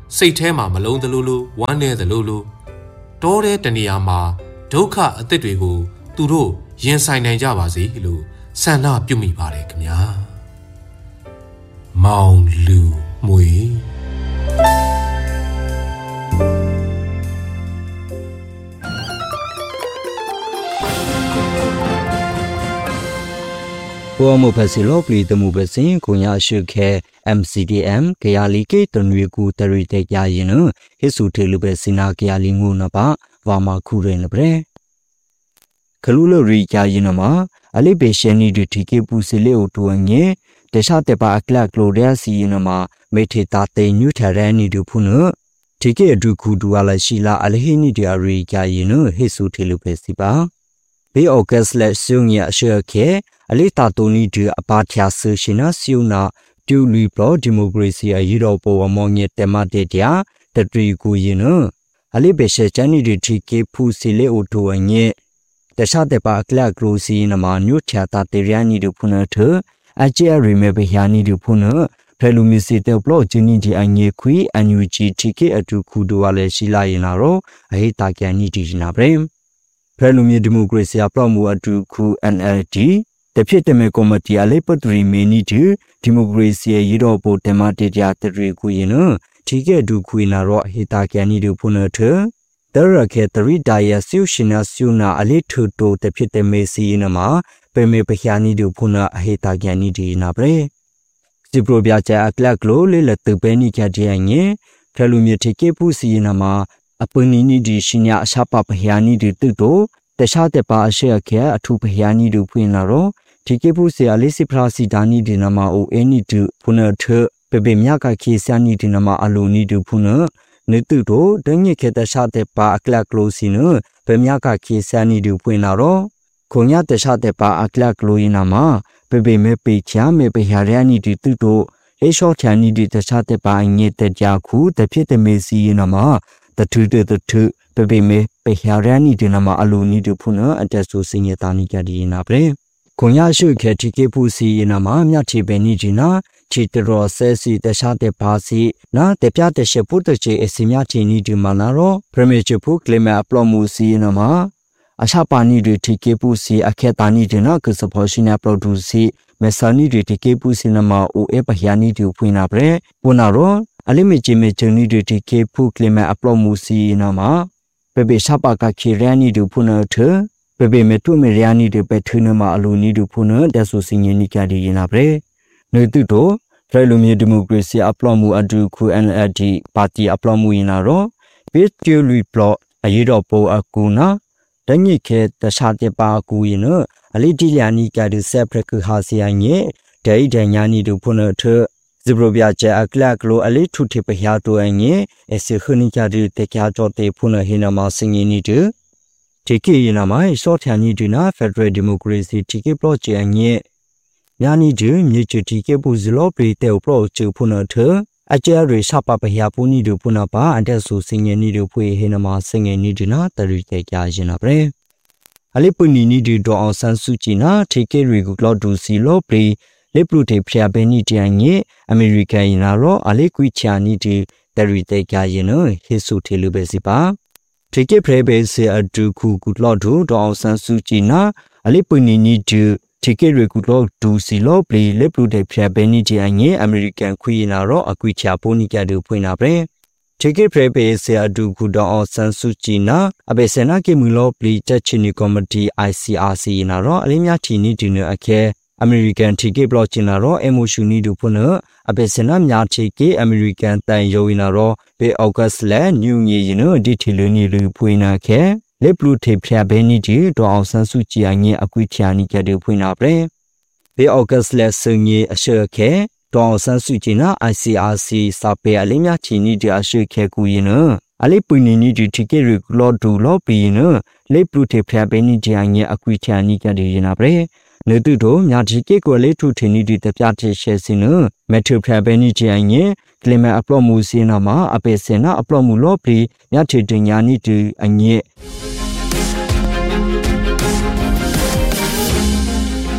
စိတ်ထဲမှာမလုံးသလိုလိုဝမ်းနေသလိုလိုတောတဲ့တနေရာမှာဒုက္ခအသစ်တွေကိုသူတို့ရင်ဆိုင်နိုင်ကြပါစေလို့ဆန္ဒပြုမိပါတယ်ခင်ဗျာမောင်လူမွေဘောမဖစီလောပလီတမှုပစင်ကိုညာရှုခဲ MCDM ကရလီကေတနွေကူတရီတေကြရင်နဟိစုထေလူပဲစင်နာကရလီငုနပါဝါမခုရဲနပရေခလူလရီကြရင်နမှာအလိပေရှနီဒတီကေပူစလေအိုတိုငေတခြားတပါအကလကလိုရစီရင်နမှာမေထေတာတေညူထရန်နီဒဖုနတီကေအဒုခုဒူအလရှိလာအလဟိနီဒီအရီကြရင်နဟိစုထေလူပဲစီပါဘေအော့ဂတ်လက်ဆုံရရှေခဲအလိတာတိုနီဒီအပါချာဆရှင်နာဆီယနာဒူလီပရိုဒီမိုကရေစီအယူရိုပေါ်အမောင်ရဲ့တမတေတရာတတရီကိုရင်နအလိဘေရှေချန်နီဒီတီကေဖူစီလေအိုတိုငေတခြားတပါအကလကလိုစီနမှာညွချာတာတေရနီဒုဖုနထအကျဲရီမေဘယာနီဒုဖုနဖဲလူမီစီတေပလော့ဂျီနီဂျီအငေခွီအန်ယူဂျီတီကေအတူခုဒိုဝါလေရှိလာရင်လာတော့အဟိတာကန်နီတီနာပရေဖဲလူမီဒီမိုကရေစီအပလော့မူအတူခု NLD တဖြစ်တမေကော်မတီအလေးပထရီမီနီတီဒီမိုကရေစီရေတော့ပိုတမတေတရာတရီကိုရင်တီကေဒုခွေနာတော့အဟိတာကန်နီဒုဖုနထတရခေတရီဒါယဆူရှင်နာဆူနာအလေးထူတိုတဖြစ်တမေစီနမှာပေမေပခ ानी ဒုဖုနာအဟိတာကန်နီဒီနာပရေစီပရိုပြချာအကလကလိုလေလတပဲနီခတဲ့ငေဖဲလူမြေထေကေဖူစီနမှာအပနီနီဒီရှင်ညာအရှာပပခ ानी ဒီတုတိုတခြားတပါအရှေခဲအထူပခ ानी ဒုဖွင့်လာတော့ထေကေဖူစီအလေးစီဖရာစီဒါနီဒီနမှာအိုအနီဒုဖုနာထပေပေမြကခေဆာနီဒီနမှာအလိုနီဒုဖုနာနေတုတို့ဒငိခေတခြားတဲ့ပါအကလကလိုစီနဗမြကခေဆာနီဒူဖွင့်လာတော့ခုံရတခြားတဲ့ပါအကလကလိုရင်နာမှာပေပေမေပေချာမေပဟရယာနီဒီတုတို့အေရှောချာနီဒီတခြားတဲ့ပါငေတဲ့ကြခုတဖြစ်တဲ့မေစီရင်နာမှာတထုတဲ့တထုပေပေမေပဟရယာနီဒီနာမှာအလိုနီဒူဖုနအတက်ဆူစင်ရတာနီကြဒီနာပရေခုံရရှုခေတီကေဖူစီရင်နာမှာမြတ်ချေပဲနီဒီနာချီတရောဆဲစီတခြားတဲ့ပါစီနာတပြတဲ့ရှပုတချေအစီမြချီနီဒီမနာရောပရမေချဖုကလမအပလောမှုစီနမှာအရှာပါနီတွေတီကေပူစီအခေတာနီဒီနာကစဖောရှိနာပရိုဒူစီမေဆာနီတွေတီကေပူစီနမှာအိုအေပဟယာနီဒီဖွင့်နာပရေပူနာရောအလိမေချီမေချနီတွေတီကေဖုကလမအပလောမှုစီနမှာပေပေရှာပါကခေရနီဒီဖွင့်နာထပေပေမေတုမေရယာနီတွေပဲထွနမှာအလူနီဒီဖွင့်နာတက်ဆူစင်နီကဒီနာပရေနေတုတို့ဖဲလူမြေဒီမိုကရေစီအပလော့မှုအတူခု NLD ပါတီအပလော့မှုရင်လာတော့ဘေးကျူလီပလော့အရေးတော်ပိုအကူနာတညိခဲတခြားတဲ့ပါအကူရင်အလီတီလျာနီကဒီဆက်ဖရကဟာစီယငေဒိဒညာနီတို့ဖုန်ထဇဘရဘယာချာအကလကလိုအလီထုထေပဟယာတိုအငေအစခနိကဒီတေကျာတော့တေဖုန်ဟိနမစင်ငီနီတူတီကေယနာမိုင်စောထန်နီဒီနာဖက်ဒရယ်ဒီမိုကရေစီတီကေပလော့ချေအငေညာနီဒီမြေချတီကေပူဇလောပရီတေပလောချူဖုနထအကျဲရီစပပဟယာပူနီဒူဖုနပါအတက်ဆူစင်ငယ်နီဒူဖွေဟေနမစင်ငယ်နီဒီနာတရီတေကြရင်နာပရေအလိပူနီနီဒီဒေါအောင်ဆန်းစုကြည်နာထေကေရီကူကလော့ဒူစီလောပရီလေပလူတေဖျာဘဲနီတန်ငေအမေရိကန်ရင်နာရောအလိကွီချာနီဒီတရီတေကြရင်နဟေဆူထေလူပဲစီပါထေကေဖရဲပဲစေအဒူကူကူကလော့ဒူဒေါအောင်ဆန်းစုကြည်နာအလိပူနီနီဒီတီကေရီကူလော့ဒူစီလောပလီလေပလူတေဖျာဘဲနီတီအငေအမေရိကန်ခွေနာရောအကွီချာပိုနီကဒူဖွင့်နာပရေတီကေဖရဲဘေဆီအဒူကူဒေါအောင်ဆန်းစုကြည်နာအဘေစနာကေမူလောပလီတက်ချီနီကော်မတီ ICRC နာရောအလေးများချီနီဒီနအခဲအမေရိကန်တီကေဘလော့ချင်နာရောအမိုရှူနီဒူဖွင့်အဘေစနာများချီကေအမေရိကန်တန်ယိုဝီနာရောဘေအော့ဂတ်လဲနျူငီယနဒီတီလူနီလူဖွင့်နာခဲလေပလူထေဖျာဘဲနီဒီဒေါအောင်ဆန်းစုကြည်အငေအကွီချာနီကဒူဖွင့်နာပရေဘေအော့ဂတ်လက်ဆငေအရှေခဲဒေါအောင်ဆန်းစုကြည်နာ ICRC စာပေအလေးများချီနီဒီအရှေခဲကူရင်အလေးပွနီနီဒီတီကေရီလော့ဒူလော့ပီနလေပလူထေဖျာဘဲနီဒီအငေအကွီချာနီကဒူရင်နာပရေနေတုတို့မြာတီကေကိုလေထုထေနီဒီတပြတဲ့ရှဲစင်မက်ထဖျာဘဲနီဒီအငေကလမအပလော့မှုစင်းနာမှာအပေစင်နာအပလော့မှုလော့ပီမြာတီတင်ညာနီဒီအငေ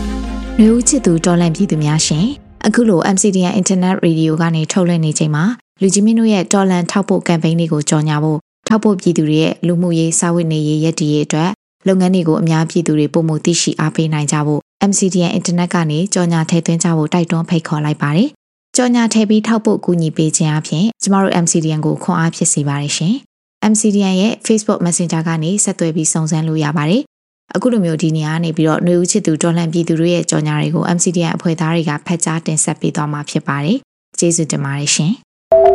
လူချစ်သူတော်လန့်ပြည်သူများရှင်အခုလို MCDN Internet Radio ကနေထုတ်လွှင့်နေချိန်မှာလူကြီးမင်းတို့ရဲ့တော်လန်ထောက်ပို့ကမ်ပိန်းတွေကိုကြော်ညာဖို့ထောက်ပို့ပြည်သူတွေရဲ့လူမှုရေးစာဝတ်နေရေးရည်တည်ရေးအတွက်လုပ်ငန်းတွေကိုအများပြည်သူတွေပုံမှုသိရှိအားပေးနိုင်ကြဖို့ MCDN Internet ကနေကြော်ညာထည့်သွင်းကြဖို့တိုက်တွန်းဖိတ်ခေါ်လိုက်ပါတယ်။ကြော်ညာထည့်ပြီးထောက်ပို့ကူညီပေးခြင်းအပြင်ကျမတို့ MCDN ကိုခွန်အားဖြစ်စေပါတယ်ရှင်။ MCDN ရဲ့ Facebook Messenger ကနေဆက်သွယ်ပြီးစုံစမ်းလို့ရပါတယ်။အခုလိုမျိုးဒီနေရာကနေပြီးတော့ຫນွေဦးချစ်သူတော်လှန်ပြည်သူတွေရဲ့ကြော်ညာတွေကို MCDN အဖွဲ့သားတွေကဖတ်ကြားတင်ဆက်ပေးသွားမှာဖြစ်ပါတယ်။ကျေးဇူးတင်ပါတယ်ရှင်။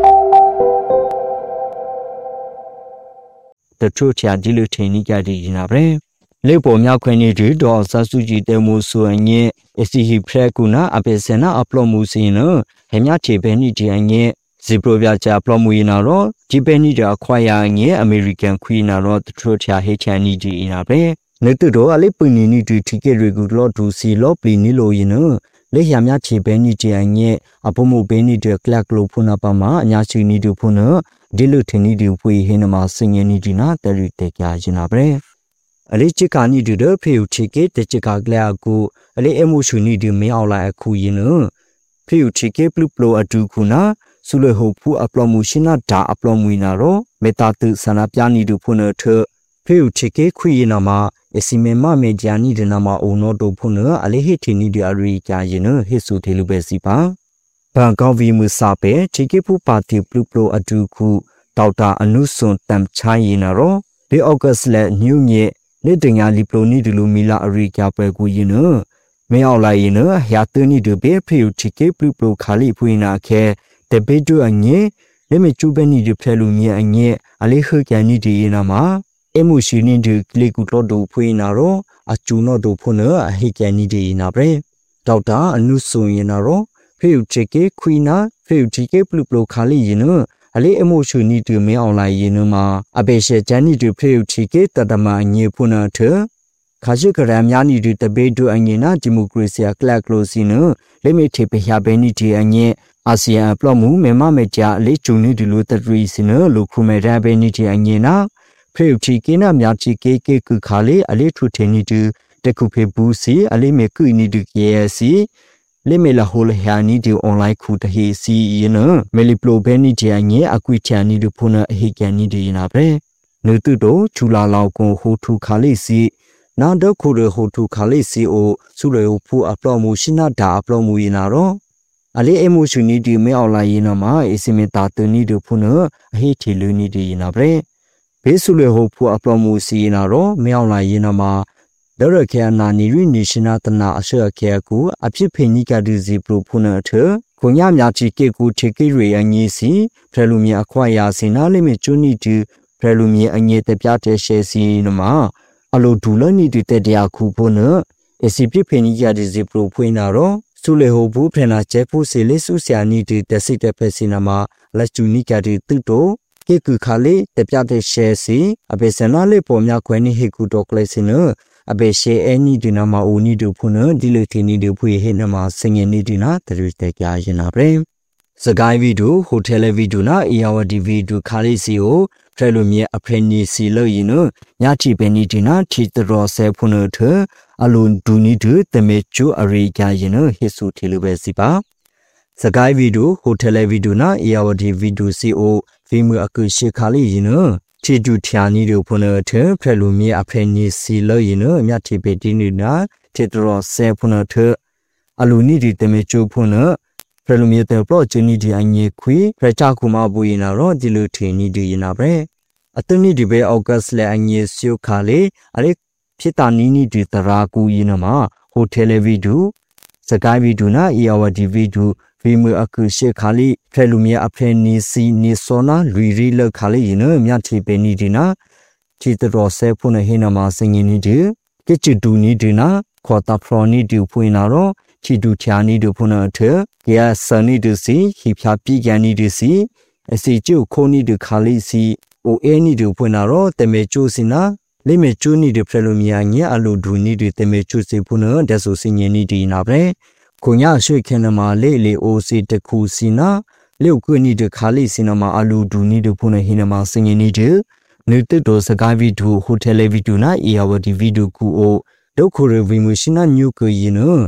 တချို့ချာဒီလိုထင်နေကြတယ်နာပဲလေပေါ်မြောက်ခွင့်နေတူတော့ဆဆူကြည်တဲမှုဆိုရင် SCH ဖရက်ကူနာအပေစနာအပလော့မှုစင်းနော်ဟဲ့မြချေပဲနေဒီအငဲဇီပရိုပြချာပလော့မှုရနာတော့ဒီပဲနေကြခွာရငဲအမေရိကန်ခွီနာတော့တချို့ချာဟေချန်နီဒီနာပဲနေတူတော့အလေးပင်းနီတူတီကက်ရီကူလော့ဒူစီလော့ပလီနီလိုရင်နော်လေရမြချေပဲနေဒီအငဲအပမှုပဲနေတဲ့ကလပ်လိုဖုနာပါမှာအညာချီနီတူဖုနာဒီလိုထင်နေဒီဖွေဟင်းနမှာစင်ငနီဒီနာတရီတက်ကြရင်နာပဲအလေးချစ်ကနီဒီတော့ဖေဦးချစ်ကတချစ်ကကလျာကိုအလေးအမှုရှူနီဒီမင်းအောင်လာအခုရင်နော်ဖေဦးချစ်ကပလူပလိုအတူခုနာဆုလဟုတ်ဖူအပလော့မှုရှင်နာဒါအပလော့မှုနာတော့မေတာတုဆန္ဒပြနီဒီဖုနထဖေဦးချစ်ကခွေရင်နမှာအစီမေမမေဂျာနီဒီနာမှာအုံတော့တို့ဖုနအလေးဟစ်ထင်းနီဒီအရီကြရင်နော်ဟစ်ဆူသေးလူပဲစီပါဘန်ကောက်ဗီမူစာပဲချစ်ကဖူပါတီပလူပလိုအတူခုဒေါက်တာအနုစွန်တမ်ချိုင်းရင်နော်ဒီအော့ဂတ်လက်ညူးညက်လက်တင်ညာလီပလိုနီဒလူမီလာအရိကပွဲကူရင်နမဲအောင်လိုက်ရင်နရာတနီဒဘေဖေူတီကေပလူပလိုခါလီဖွေနာခဲတဘေတူအငဲလက်မကျူပဲနီဒဖဲလူမြေအငဲအလေးခကန်နီဒီနာမှာအမှုရှိနေဒီကလီကူတော်ဒူဖွေနာရောအကျူနော့ဒူဖုနအဟိကန်နီဒီနာပဲဒေါက်တာအနုစွန်ရင်နော်ဖေူတီကေခွီနာဖေူတီကေပလူပလိုခါလီရင်နအလေးအမှုရှုနီတူမင်းအောင်လိုက်ရင်မှာအပေရှေချန်နီတူဖေဦးချီကေတတမအငေဖုနာထခါရှိကရမ်ယာနီတူတဘေတူအငေနာဒီမိုကရေစီကလပ်ကလိုစီနလက်မေထေပရဘဲနီတီအငေအာဆီယံပလော့မှုမေမမေကြအလေးကျုံနီတူလိုတရီစီနလိုခုမေရဘဲနီတီအငေနာဖေဦးချီကေနာမြချီကေကေကုခါလေးအလေးထုထေနီတူတခုဖေဘူးစီအလေးမေကုနီတူကေစီလေမေလာဟိုလဟာနီဒီအွန်လိုင်းခုတဟေစီယနမေလီပလိုဘဲနီတီအငဲအကွိချာနီဒဖုနအဟိကန်နီဒီနာပဲနုတုတိုချူလာလောက်ကိုဟိုထုခါလေးစီနာဒခုရဟိုထုခါလေးစီအိုဆုလေဖူအပလော့မှုရှင်းနာဒါအပလော့မှုယနာတော့အလေးအမှုရှူနီဒီမဲအောင်လာယနာမှာအစီမေတာတနီဒဖုနအဟိတီလူနီဒီနာပဲဘေးဆုလေဟိုဖူအပလော့မှုစီနာတော့မဲအောင်လာယနာမှာဒေရခေနာနီရီနီရှင်နာတနာအရှေခေကူအဖြစ်ဖိနိကဒူစီပရိုဖုနာထခွန်ရမြချီကေကူထေကေရီအငီစီဖရလူမီအခွာယာစင်နာလိမီချူနီတူဖရလူမီအငေတပြတဲ့ရှေစီနမအလိုဒူလနီတူတဲ့တရားခုဖုနာအစီပြဖိနိကဒူစီပရိုဖွေနာရောဆုလေဟိုဘူးဖရနာကျဲဖူစီလေးဆုဆာနီတူတစိတဲ့ဖက်စီနမလက်ချူနီကဒူတူတိုကေကူခါလေးတပြတဲ့ရှေစီအပေစနာလေးပေါ်မြခွဲနီဟေကူတော့ကလေးစင်အဘေရှေအနီဒီနာမအိုနီဒူဖုနဒီလိုတီနီဒူဖွေဟေနမစငင်နီဒီနာတရစ်တက်ကြရင်နာပဲစကိုင်းဗီဒိုဟိုတယ်ဗီဒိုနာအီယာဝဒီဗီဒိုခါလီစီကိုဖရလိုမြေအဖရနီစီလို့ရင်ညချီပဲနီဒီနာချီတရောဆဲဖုနထအလွန်ဒူနီဒူတမေချူအရိကြရင်ဟေဆူတီလိုပဲစီပါစကိုင်းဗီဒိုဟိုတယ်ဗီဒိုနာအီယာဝဒီဗီဒိုစီအိုဗီမူအကူရှေခါလီရင်ချီဒူထျာနီဒိုဖုနထဖရလူမီအဖရနီစီလို့ရင်မြတ်တီပေတီနီနာချီတရောဆဲဖုနထအလူနီဒီတမေချူဖုနဖရလူမီတဲ့ပလော့ချီနီဒီအငေခွေဖရချကူမဘူရင်နာရောဒီလိုထီနီဒီရင်နာပဲအတနီဒီဘေအော့ဂတ်လက်အငေဆီယိုခါလေအလေးဖြစ်တာနီနီဒီတရာကူရင်နာမှာဟိုတယ်ဗီဒိုစကိုင်းဗီဒိုနာအီယာဝဒီဗီဒိုဗီမူအကူရှေခါလီဖဲလူမီအဖဲနီစီနီဆိုနာလူရီလခါလီယနမြတ်တီပဲနီဒီနာချီတရောဆဲဖုန်ဟေနမစငင်းနီဒီကချီဒူနီဒီနာခေါ်တာဖရိုနီဒီဖွေနာရောချီဒူချာနီဒီဖုန်အထကဲဆန်နီဒီစီဟိဖြာပီကန်နီဒီစီအစီကျုခိုနီဒီခါလီစီအိုအေနီဒီဖွေနာရောတမေကျိုစီနာလိမေကျိုနီဒီဖဲလူမီအငဲအလူဒူနီဒီတမေကျိုစီဖုန်ဒက်ဆိုစငင်းနီဒီနာပဲခွန်ရရွှေခဲနမလေးလေအိုစီတခုစီနာလေကွနီတခါလေးစီနမအလူဒူနီဒဖုန်ဟိနမစငင်းနီဒီနုတတောစကိုင်းဗီဒိုဟိုတယ်ဗီဒိုနာအီယာဝဒီဗီဒိုကူအိုဒုခိုရဗီမူရှိနာညုကိုယင်း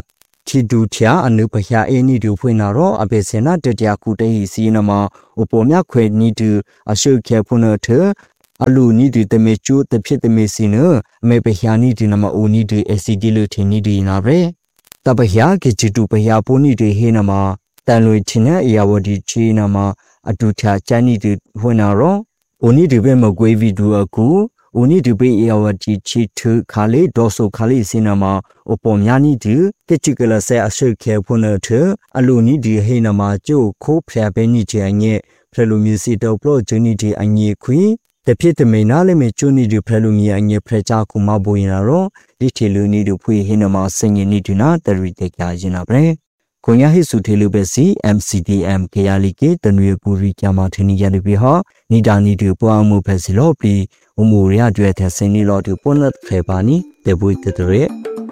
တီဒူချာအနုပဟယာအေနီဒူဖွင့်နာရောအပေစနာတတယာကူတေဟီစီနမဥပမြခွေနီဒူအရှုခေဖုနထအလူနီဒူတမေချူတဖြစ်တမေစီနအမေပဟယာနီဒူနမအိုနီဒူအစီဒီလူထီနီဒီနာရဲတပဟယာကေချီတူပဟယာပိုနီဒီဟေနမတန်လွေချင်းနဲ့အယာဝဒီချီနမအတူချာချန်နီဒူဖွင့်နာရောအိုနီဒူပဲမကွေးဗီဒူအကူအိုနီဒူပဲအယာဝဒီချီထခါလေဒေါ်ဆိုခါလေစီနမအပေါ်များနီဒူကချီကလဆဲအရှုခေဖုနထအလူနီဒီဟေနမကျိုခိုးဖျာပဲနီချေအငဲ့ဖရလူမျိုးစီတောပလောဂျူနီဒီအငဲ့ခွေတဖြစ်တမေနာလေမေချူနီဒီဖရလူမီအငဲ့ဖရချာကူမဘိုရင်ရောဒီထီလူနီဒူဖွေဟေနမစင်ငီနီဒူနာတရီတေကြရင်နာပဲခွန်ရဟိစုထေလူပဲစီ MCDM ကေယာလီကေတနွေပူရီကျမထင်းနီရလပြီဟာနီဒါနီဒူပွားမှုဖက်စီလောပြီးဝမှုရရတဲ့ဆင်းနီလောဒူပွန်လက်ဖေပါနီတေဘွေတတရဲ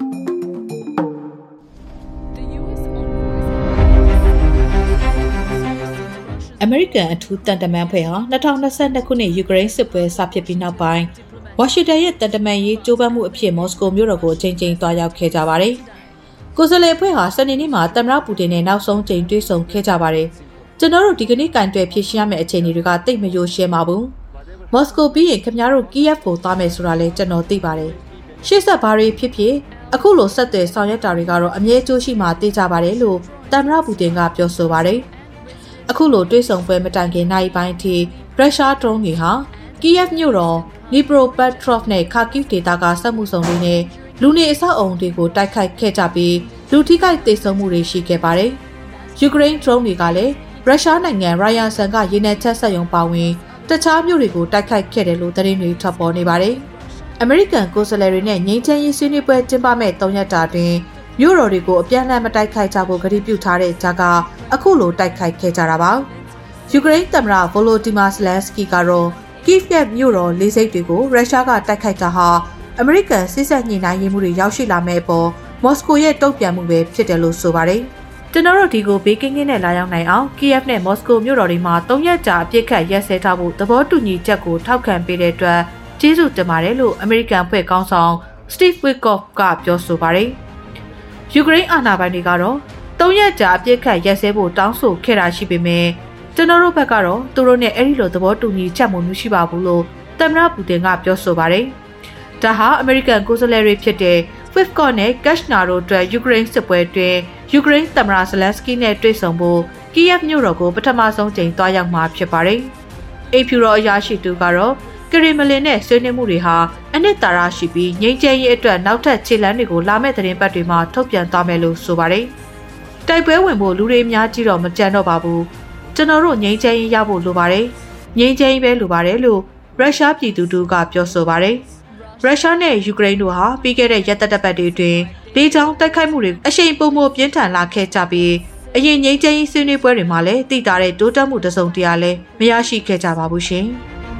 အမေရိကန်အထူးတန်တမန်ဖွဲ့ဟာ2022ခုနှစ်ယူကရိန်းစစ်ပွဲစဖြစ်ပြီးနောက်ပိုင်းဝါရှင်တန်ရဲ့တန်တမန်ရေးကြိုးပမ်းမှုအဖြစ်မော်စကိုမြို့တော်ကိုချိန်ချိန်သွားရောက်ခဲ့ကြပါတယ်။ကိုယ်စားလှယ်အဖွဲ့ဟာစနေနေ့မှာသမ္မတပူတင်နဲ့နောက်ဆုံးချိန်တွေ့ဆုံခဲ့ကြပါတယ်။ကျွန်တော်တို့ဒီကနေ့ကင်တွယ်ဖြစ်ရှင်းရမယ့်အခြေအနေတွေကတိတ်မယိုရှဲပါဘူး။မော်စကိုပြီးရင်ခင်ဗျားတို့ကီယက်ကိုသွားမယ်ဆိုတာလည်းကျွန်တော်သိပါတယ်။ရှေ့ဆက်ဘာတွေဖြစ်ဖြစ်အခုလိုဆက်သွယ်ဆောင်ရွက်တာတွေကတော့အမြဲကျိုးရှိမှသိကြပါတယ်လို့သမ္မတပူတင်ကပြောဆိုပါတယ်။အခုလိုတွေ့ဆုံပွဲမတိုင်ခင်နိုင်ပိုင်းထိရုရှားဒရုန်းတွေဟာကီယက်မြို့တော်နီပရိုပက်ထရော့ဖ်နဲ့ခါကီဗ်ဒေသကစက်မှုဆောင်တွေနဲ့လူနေအဆောက်အုံတွေကိုတိုက်ခိုက်ခဲ့ကြပြီးလူထိခိုက်သေဆုံးမှုတွေရှိခဲ့ပါတယ်။ယူကရိန်းဒရုန်းတွေကလည်းရုရှားနိုင်ငံရိုင်ယာဆန်ကရေနံချက်စက်ရုံပါဝင်တခြားမြို့တွေကိုတိုက်ခိုက်ခဲ့တယ်လို့သတင်းတွေထွက်ပေါ်နေပါတယ်။အမေရိကန်ကိုယ်စားလှယ်တွေနဲ့ငြိမ်းချမ်းရေးဆွေးနွေးပွဲကျင်းပမဲ့3ရက်တာတွင်မြို့တော်တွေကိုအပြန်အလှန်မတိုက်ခိုက်ကြဖို့ကတိပြုထားတဲ့ကြားကအခုလိုတိုက်ခိုက်ခဲ့ကြတာပါ။ယူကရိန်းသမ္မတဗိုလိုဒီမာဇလန်စကီကတော့ကိဗ်ရဲ့မြို့တော်လေးစိတ်တွေကိုရုရှားကတိုက်ခိုက်တာဟာအမေရိကန်စစ်ဆက်ညှိနှိုင်းရေးမှုတွေရောက်ရှိလာမဲ့အပေါ်မော်စကိုရဲ့တုံ့ပြန်မှုပဲဖြစ်တယ်လို့ဆိုပါတယ်။ကျွန်တော်တို့ဒီကိုဘေးကင်းကင်းနဲ့လာရောက်နိုင်အောင်ကီယက်နဲ့မော်စကိုမြို့တော်တွေမှာ3ရက်ကြာအပြစ်ခတ်ရက်စဲထားဖို့သဘောတူညီချက်ကိုထောက်ခံပေးတဲ့အတွက်ကျေးဇူးတင်ပါတယ်လို့အမေရိကန်အဖွဲ့ခေါင်းဆောင်စတီဗ်ဝစ်ကော့ဖ်ကပြောဆိုပါတယ်။ယူကရိန်းအာဏာပိုင်တွေကတော့3ရက်ကြာအပြစ်ခတ်ရက်စဲဖို့တောင်းဆိုခဲ့တာရှိပေမဲ့ကျွန်တော်တို့ဘက်ကတော့သူတို့နဲ့အဲ့ဒီလိုသဘောတူညီချက်မျိုးမရှိပါဘူးလို့သမ္မတပူတင်ကပြောဆိုပါတယ်။ဒါဟာအမေရိကန်ကိုယ်စားလှယ်တွေဖြစ်တဲ့ဝစ်ကော့နဲ့ကက်ရှနာတို့အတွက်ယူကရိန်းစစ်ပွဲတွင်ယူကရိန်းသမ္မတဇလန်စကီနဲ့တွေ့ဆုံဖို့ကီယက်မြို့တော်ကိုပထမဆုံးချိန်သွားရောက်မှာဖြစ်ပါတယ်။အေဖြူတော်အရာရှိတူကတော့ကရီမလင်နဲ့ဆွေးနွေးမှုတွေဟာအနှစ်သာရရှိပြီးငြိမ်းချမ်းရေးအတွက်နောက်ထပ်ခြေလှမ်းတွေကိုလာမယ့်သတင်းပတ်တွေမှာထုတ်ပြန်သွားမယ်လို့ဆိုပါတယ်။တိုက်ပွဲဝင်ဖို့လူတွေအများကြီးတော့မကြံတော့ပါဘူး။ကျွန်တော်တို့ငြိမ်းချမ်းရေးရဖို့လိုပါတယ်။ငြိမ်းချမ်းရေးပဲလိုပါတယ်လို့ရုရှားပြည်သူတို့ကပြောဆိုပါတယ်။ရုရှားနဲ့ယူကရိန်းတို့ဟာပြီးခဲ့တဲ့ရက်သက်ပတ်တွေအတွင်းလေကြောင်းတိုက်ခိုက်မှုတွေအရှိန်ပုံမပြင်းထန်လာခဲ့ကြပြီးအရင်ငြိမ်းချမ်းရေးဆွေးနွေးပွဲတွေမှာလည်းတည်တာတဲ့တိုးတက်မှုတစုံတရာလည်းမရရှိခဲ့ကြပါဘူးရှင်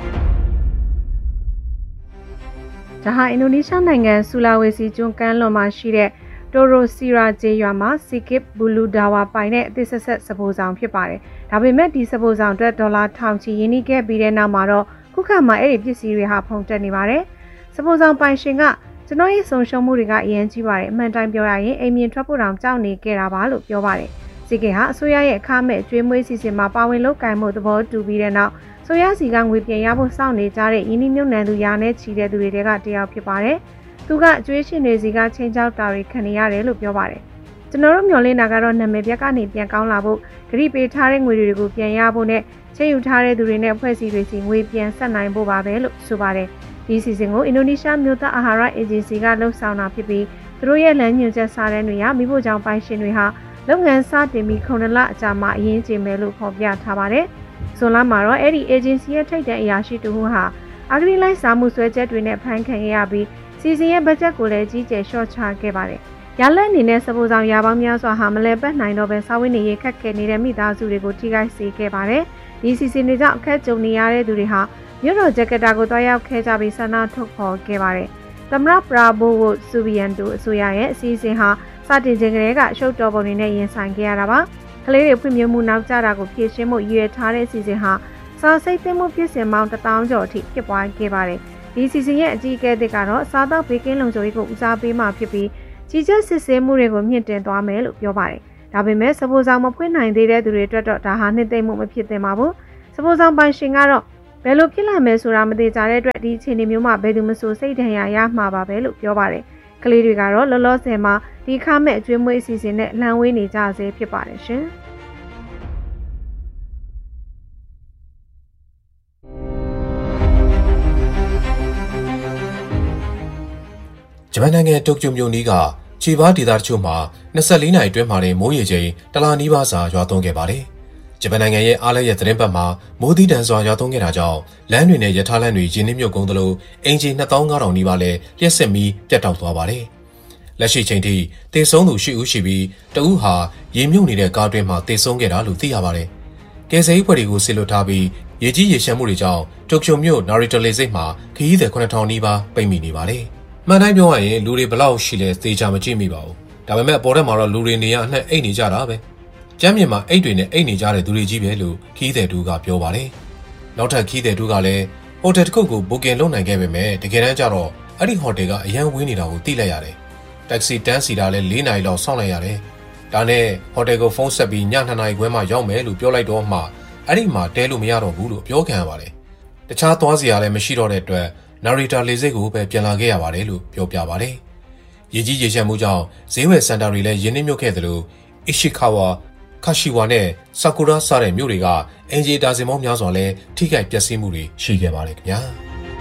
။ဒါဟာအင်ဒိုနီးရှားနိုင်ငံဆူလာဝေစီကျွန်းကမ်းလွန်မှာရှိတဲ့တိုရိုစီရာဂျေရွာမှာစီကစ်ဘူလူဒါဝါပိုင်တဲ့အသစ်ဆက်ဆက်စပိုးဆောင်ဖြစ်ပါတယ်။ဒါပေမဲ့ဒီစပိုးဆောင်အတွက်ဒေါ်လာ1000ချီရင်းနှီးခဲ့ပြီးတဲ့နောက်မှာတော့ခုခါမှာအဲ့ဒီပစ္စည်းတွေဟာဖုန်တက်နေပါတယ်။စပိုးဆောင်ပိုင်ရှင်ကကျွန်တော်ရဲ့ဆုံးရှုံးမှုတွေကအရင်ကြီးပါတယ်။အမှန်တိုင်းပြောရရင်အိမ်မြင်ထွက်ဖို့တောင်ကြောက်နေခဲ့တာပါလို့ပြောပါတယ်။စီကစ်ဟာအစိုးရရဲ့အခမဲ့ကျွေးမွေးစီစဉ်မှာပါဝင်လုပ်ကိုင်မှုသဘောတူပြီးတဲ့နောက်ဆိုရစီကငွေပြန်ရဖို့စောင့်နေကြတဲ့ယင်းနှမြုပ်နှံသူရာနဲ့ချီတဲ့သူတွေကတယောက်ဖြစ်ပါတယ်။သူကအကျွေးရှင်တွေစီကချင်းချောက်တာတွေခံနေရတယ်လို့ပြောပါတယ်။ကျွန်တော်တို့မျှော်လင့်တာကတော့နာမည်ပြက်ကနေပြန်ကောင်းလာဖို့ဂရိပေးထားတဲ့ငွေတွေကိုပြန်ရဖို့နဲ့ချိန်ယူထားတဲ့သူတွေနဲ့အဖွဲ့အစည်းတွေစီငွေပြန်ဆက်နိုင်ဖို့ပါပဲလို့ဆိုပါတယ်။ဒီစီစဉ်ကိုအင်ဒိုနီးရှားမြို့သားအာဟာရအေဂျင်စီကလှုပ်ဆောင်တာဖြစ်ပြီးသူတို့ရဲ့လမ်းညွှန်ချက်စာတမ်းတွေဟာမိဖို့ကြောင့်ပိုင်ရှင်တွေဟာလုပ်ငန်းစတင်ပြီး9လအကြာမှအရင်ကျင်းမယ်လို့ဖော်ပြထားပါတယ်။ဇွန်လမှာတော့အဲ့ဒီ agency ရဲ့ထိပ်တန်းအရာရှိတူဟာအဂရိလိုက်စာမှုဆွဲချက်တွေနဲ့ဖမ်းခံခဲ့ရပြီးစီစဉ်ရဲ့ဘတ်ဂျက်ကိုလည်းကြီးကျယ်လျှော့ချခဲ့ပါတယ်။ရလက်အနေနဲ့စပိုးဆောင်ရာပေါင်းများစွာဟာမလဲပတ်နိုင်တော့ပဲစာဝတ်နေရေးခက်ခဲနေတဲ့မိသားစုတွေကိုထိခိုက်စေခဲ့ပါတယ်။ဒီစီစဉ်တွေကြောင့်အခက်ကြုံနေရတဲ့သူတွေဟာမြို့တော်ဂျကာတာကိုတွားရောက်ခဲ့ကြပြီးဆန္ဒထုတ်ဖော်ခဲ့ပါတယ်။သမ္မတပရာဘိုဝိုဆူဗီယန်တိုအစိုးရရဲ့အစီအစဉ်ဟာစတင်ချိန်ကလေးကရှုပ်တော်ပုံတွေနဲ့ရင်ဆိုင်ခဲ့ရတာပါ။ကလေးတွေဖွံ့ဖြိုးမှုနောက်ကျတာကိုဖြည့်ရှင်းဖို့ရည်ရွယ်ထားတဲ့အစီအစဉ်ဟာစာစိတ်သိမ်းမှုဖြစ်စဉ်ပေါင်း1000ကျော်အထိဖြစ်ပွားခဲ့ပါတယ်။ဒီစီစဉ်ရဲ့အကြီးအကဲတွေကတော့စားသောက်ဘေးကင်းလုံခြုံရေးကိုဦးစားပေးမှဖြစ်ပြီးကြီးကျယ်စစ်ဆေးမှုတွေကိုမြင့်တင်သွားမယ်လို့ပြောပါတယ်။ဒါပေမဲ့စပိုးဆောင်မဖွင့်နိုင်သေးတဲ့သူတွေအတွက်တော့ဒါဟာနှစ်သိမ့်မှုမဖြစ်သင့်ပါဘူး။စပိုးဆောင်ပိုင်ရှင်ကတော့ဘယ်လိုဖြစ်လာမယ်ဆိုတာမသိကြတဲ့အတွက်ဒီအခြေအနေမျိုးမှာဘယ်သူမှစိတ်ဒဏ်ရာရမှာပါပဲလို့ပြောပါတယ်။ကလေးတွေကတော့လောလောဆယ်မှာဒီခါမဲ့အကျွေးမွေးအစီအစဉ်နဲ့လှမ်းဝေးနေကြဆဲဖြစ်ပါတယ်ရှင်။ဂျပန်နိုင်ငံတိုကျိုမြို့နီးကချီဘာဒေသတချို့မှာ24နာရီအတွင်းမှာမိုးရေချိန်တလနီးပါးစာရွာသွန်းခဲ့ပါတယ်။ဂျပန်နိုင်ငံရဲ့အားလည်းရဲ့သတင်းပတ်မှာမိုးသီးတန်စွာရွာသွန်းခဲ့တာကြောင့်လမ်းတွေနဲ့ရထားလမ်းတွေရင်းနှီးမြုပ်ကုန်သလိုအင်ဂျင်2500နီးပါးလည်းလျှက်စစ်မီးပြတ်တောက်သွားပါတယ်။လက်ရှိချိန်ထိသေဆုံးသူ8ဦးရှိပြီးတဦးဟာရေမြုပ်နေတဲ့ကားတွင်းမှာသေဆုံးခဲ့တာလို့သိရပါတယ်။ကယ်ဆယ်ရေးဖွဲ့တွေကိုဆစ်လွတ်ထားပြီးရေကြီးရေရှမ်းမှုတွေကြောင့်တိုကျိုမြို့နာရီတိုလေဆိပ်မှာခရီးသည်9000နီးပါးပိတ်မိနေပါတယ်။မှန်တိုင်းပြောရရင်လူတွေဘလောက်ရှိလဲသေချာမကြည့်မိပါဘူး။ဒါပေမဲ့အပေါ်ထက်မှာတော့လူတွေနေရအနှံ့အိတ်နေကြတာပဲ။ကျမ်းမြေမှာအိတ်တွေနဲ့အိတ်နေကြတဲ့သူတွေကြီးပဲလို့ခီးသည်တူကပြောပါတယ်။နောက်ထပ်ခီးသည်တူကလည်းဟိုတယ်တစ်ခုကိုဘိုကင်လုပ်နိုင်ခဲ့ပေမဲ့တကယ်တမ်းကျတော့အဲ့ဒီဟိုတယ်ကအရန်ဝေးနေတာကိုသိလိုက်ရတယ်။တက္ကစီတန်းစီတာလည်း4နာရီလောက်စောင့်လိုက်ရတယ်။ဒါနဲ့ဟိုတယ်ကိုဖုန်းဆက်ပြီးည2နာရီခွဲမှရောက်မယ်လို့ပြောလိုက်တော့မှအဲ့ဒီမှာတဲလို့မရတော့ဘူးလို့ပြောခံရပါတယ်။တခြားသွားစရာလည်းမရှိတော့တဲ့အတွက်နာရီတာလေဆိပ်ကိုပဲပြန်လာခဲ့ရပါတယ်လို့ပြောပြပါတယ်။ရေကြီးရေရှမ်းမှုကြောင့်ဈေးဝယ်စင်တာတွေလည်းရင်းနှီးမြုပ်ခဲ့သလိုအီရှီကာဝါခါရှီဝါနဲ့ဆာကူရာစတဲ့မြို့တွေကအင်ဂျီတာစင်မောင်းများစွာလည်းထိခိုက်ပျက်စီးမှုတွေရှိခဲ့ပါတယ်ခင်ဗျာ။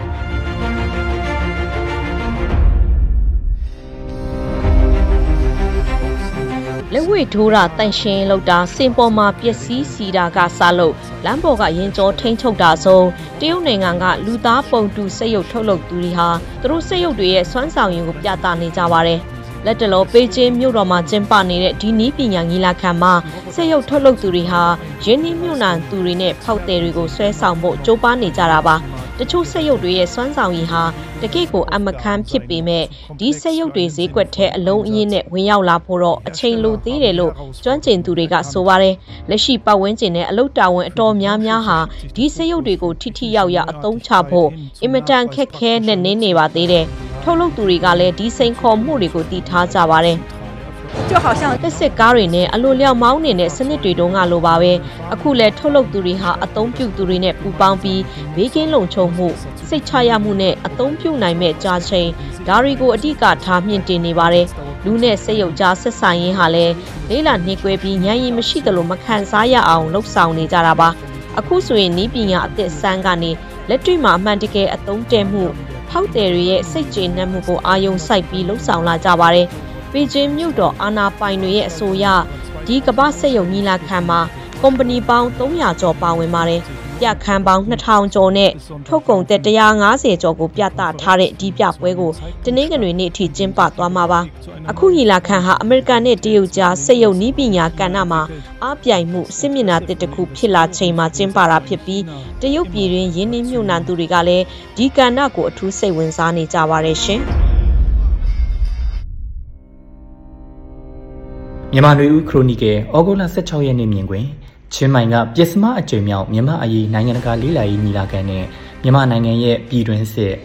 လက်ဝဲထိုးတာတန့်ရှင်းလောက်တာစင်ပေါ်မှာပျက်စီးစီတာကစားလို့လမ်းပေါ်ကရင်ကျော်ထိန်းချုပ်တာဆုံးတရုတ်နိုင်ငံကလူသားပုံတူစက်ရုပ်ထုတ်လုပ်သူတွေဟာသူတို့စက်ရုပ်တွေရဲ့စွမ်းဆောင်ရည်ကိုပြသနေကြပါတယ်။လက်တလောပေကျင်းမြို့တော်မှာကျင်းပနေတဲ့ဒီနီးပညာညီလာခံမှာစက်ရုပ်ထုတ်လုပ်သူတွေဟာရင်းနှီးမြှုပ်နှံသူတွေနဲ့ဖောက်သည်တွေကိုဆွဲဆောင်ဖို့ကြိုးပမ်းနေကြတာပါ။တချို့စက်ရုပ်တွေရဲ့စွမ်းဆောင်ရည်ဟာတကယ့်ကိုအမခန်းဖြစ်ပေမဲ့ဒီစက်ရုပ်တွေဈေးကွက်ထဲအလုံးအရင်းနဲ့ဝင်ရောက်လာဖို့တော့အချိန်လိုသေးတယ်လို့ကျွမ်းကျင်သူတွေကဆိုပါတယ်။လက်ရှိပတ်ဝန်းကျင်နဲ့အလုပ်တာဝန်အတော်များများဟာဒီစက်ရုပ်တွေကိုထိထိရောက်ရောက်အသုံးချဖို့အင်မတန်ခက်ခဲနဲ့နင်းနေပါသေးတယ်။ထုတ်လုပ်သူတွေကလည်းဒီစိန်ခေါ်မှုတွေကိုတည်ထားကြပါတယ်။就好像တက်စစ်ကားတွေနဲ့အလိုလျောက်မောင်းနေတဲ့စနစ်တွေတုန်းကလိုပါပဲအခုလဲထုတ်လုပ်သူတွေဟာအသုံးပြုသူတွေနဲ့ပူးပေါင်းပြီးဘေးကင်းလုံခြုံမှုစိတ်ချရမှုနဲ့အသုံးပြုနိုင်မဲ့ကြာချိန်ဒါတွေကိုအဓိကထားမြင့်တင်နေပါတယ်လူနဲ့စက်ရုပ်ကြားဆက်ဆံရေးဟာလဲလေးလာနှိကွဲပြီးဉာဏ်ရည်မရှိသလိုမခံစားရအောင်လှုပ်ဆောင်နေကြတာပါအခုဆိုရင်နီးပညာအသစ်စမ်းကနေလက်တွေ့မှာအမှန်တကယ်အသုံးတည့်မှုဖောက်သည်တွေရဲ့စိတ်ကျေနပ်မှုကိုအာရုံစိုက်ပြီးလှုပ်ဆောင်လာကြပါတယ်ပေကျင်းမြို့တော်အာနာပိုင်တွေရဲ့အဆိုအရဒီကမ္ဘာစက်ရုံညီလာခံမှာကုမ္ပဏီပေါင်း300ကျော်ပါဝင်ပါတယ်။ပြခန်းပေါင်း2000ကျော်နဲ့ထုတ်ကုန်သက်150ကျော်ကိုပြသထားတဲ့ဒီပြပွဲကိုတနင်္ဂနွေနေ့အထိကျင်းပသွားမှာပါ။အခုညီလာခံဟာအမေရိကန်နဲ့တရုတ်ကြားစက်ရုံနည်းပညာကဏ္ဍမှာအားပြိုင်မှုစစ်မျက်နှာတစ်ခုဖြစ်လာချိန်မှာကျင်းပတာဖြစ်ပြီးတရုတ်ပြည်တွင်ရင်းနှီးမြှုပ်နှံသူတွေကလည်းဒီကဏ္ဍကိုအထူးစိတ်ဝင်စားနေကြပါတယ်ရှင်။မြန်မာနွေဦးခရိုနီကယ်ဩဂုတ်လ16ရက်နေ့မြင်ကွင်းချင်းမိုင်ကပျက်စမအကြိမ်မြောက်မြန်မာအရေးနိုင်ငံတကာလေးလာရေးညီလာခံနဲ့မြန်မာနိုင်ငံရဲ့ပြည်တွင်းစစ်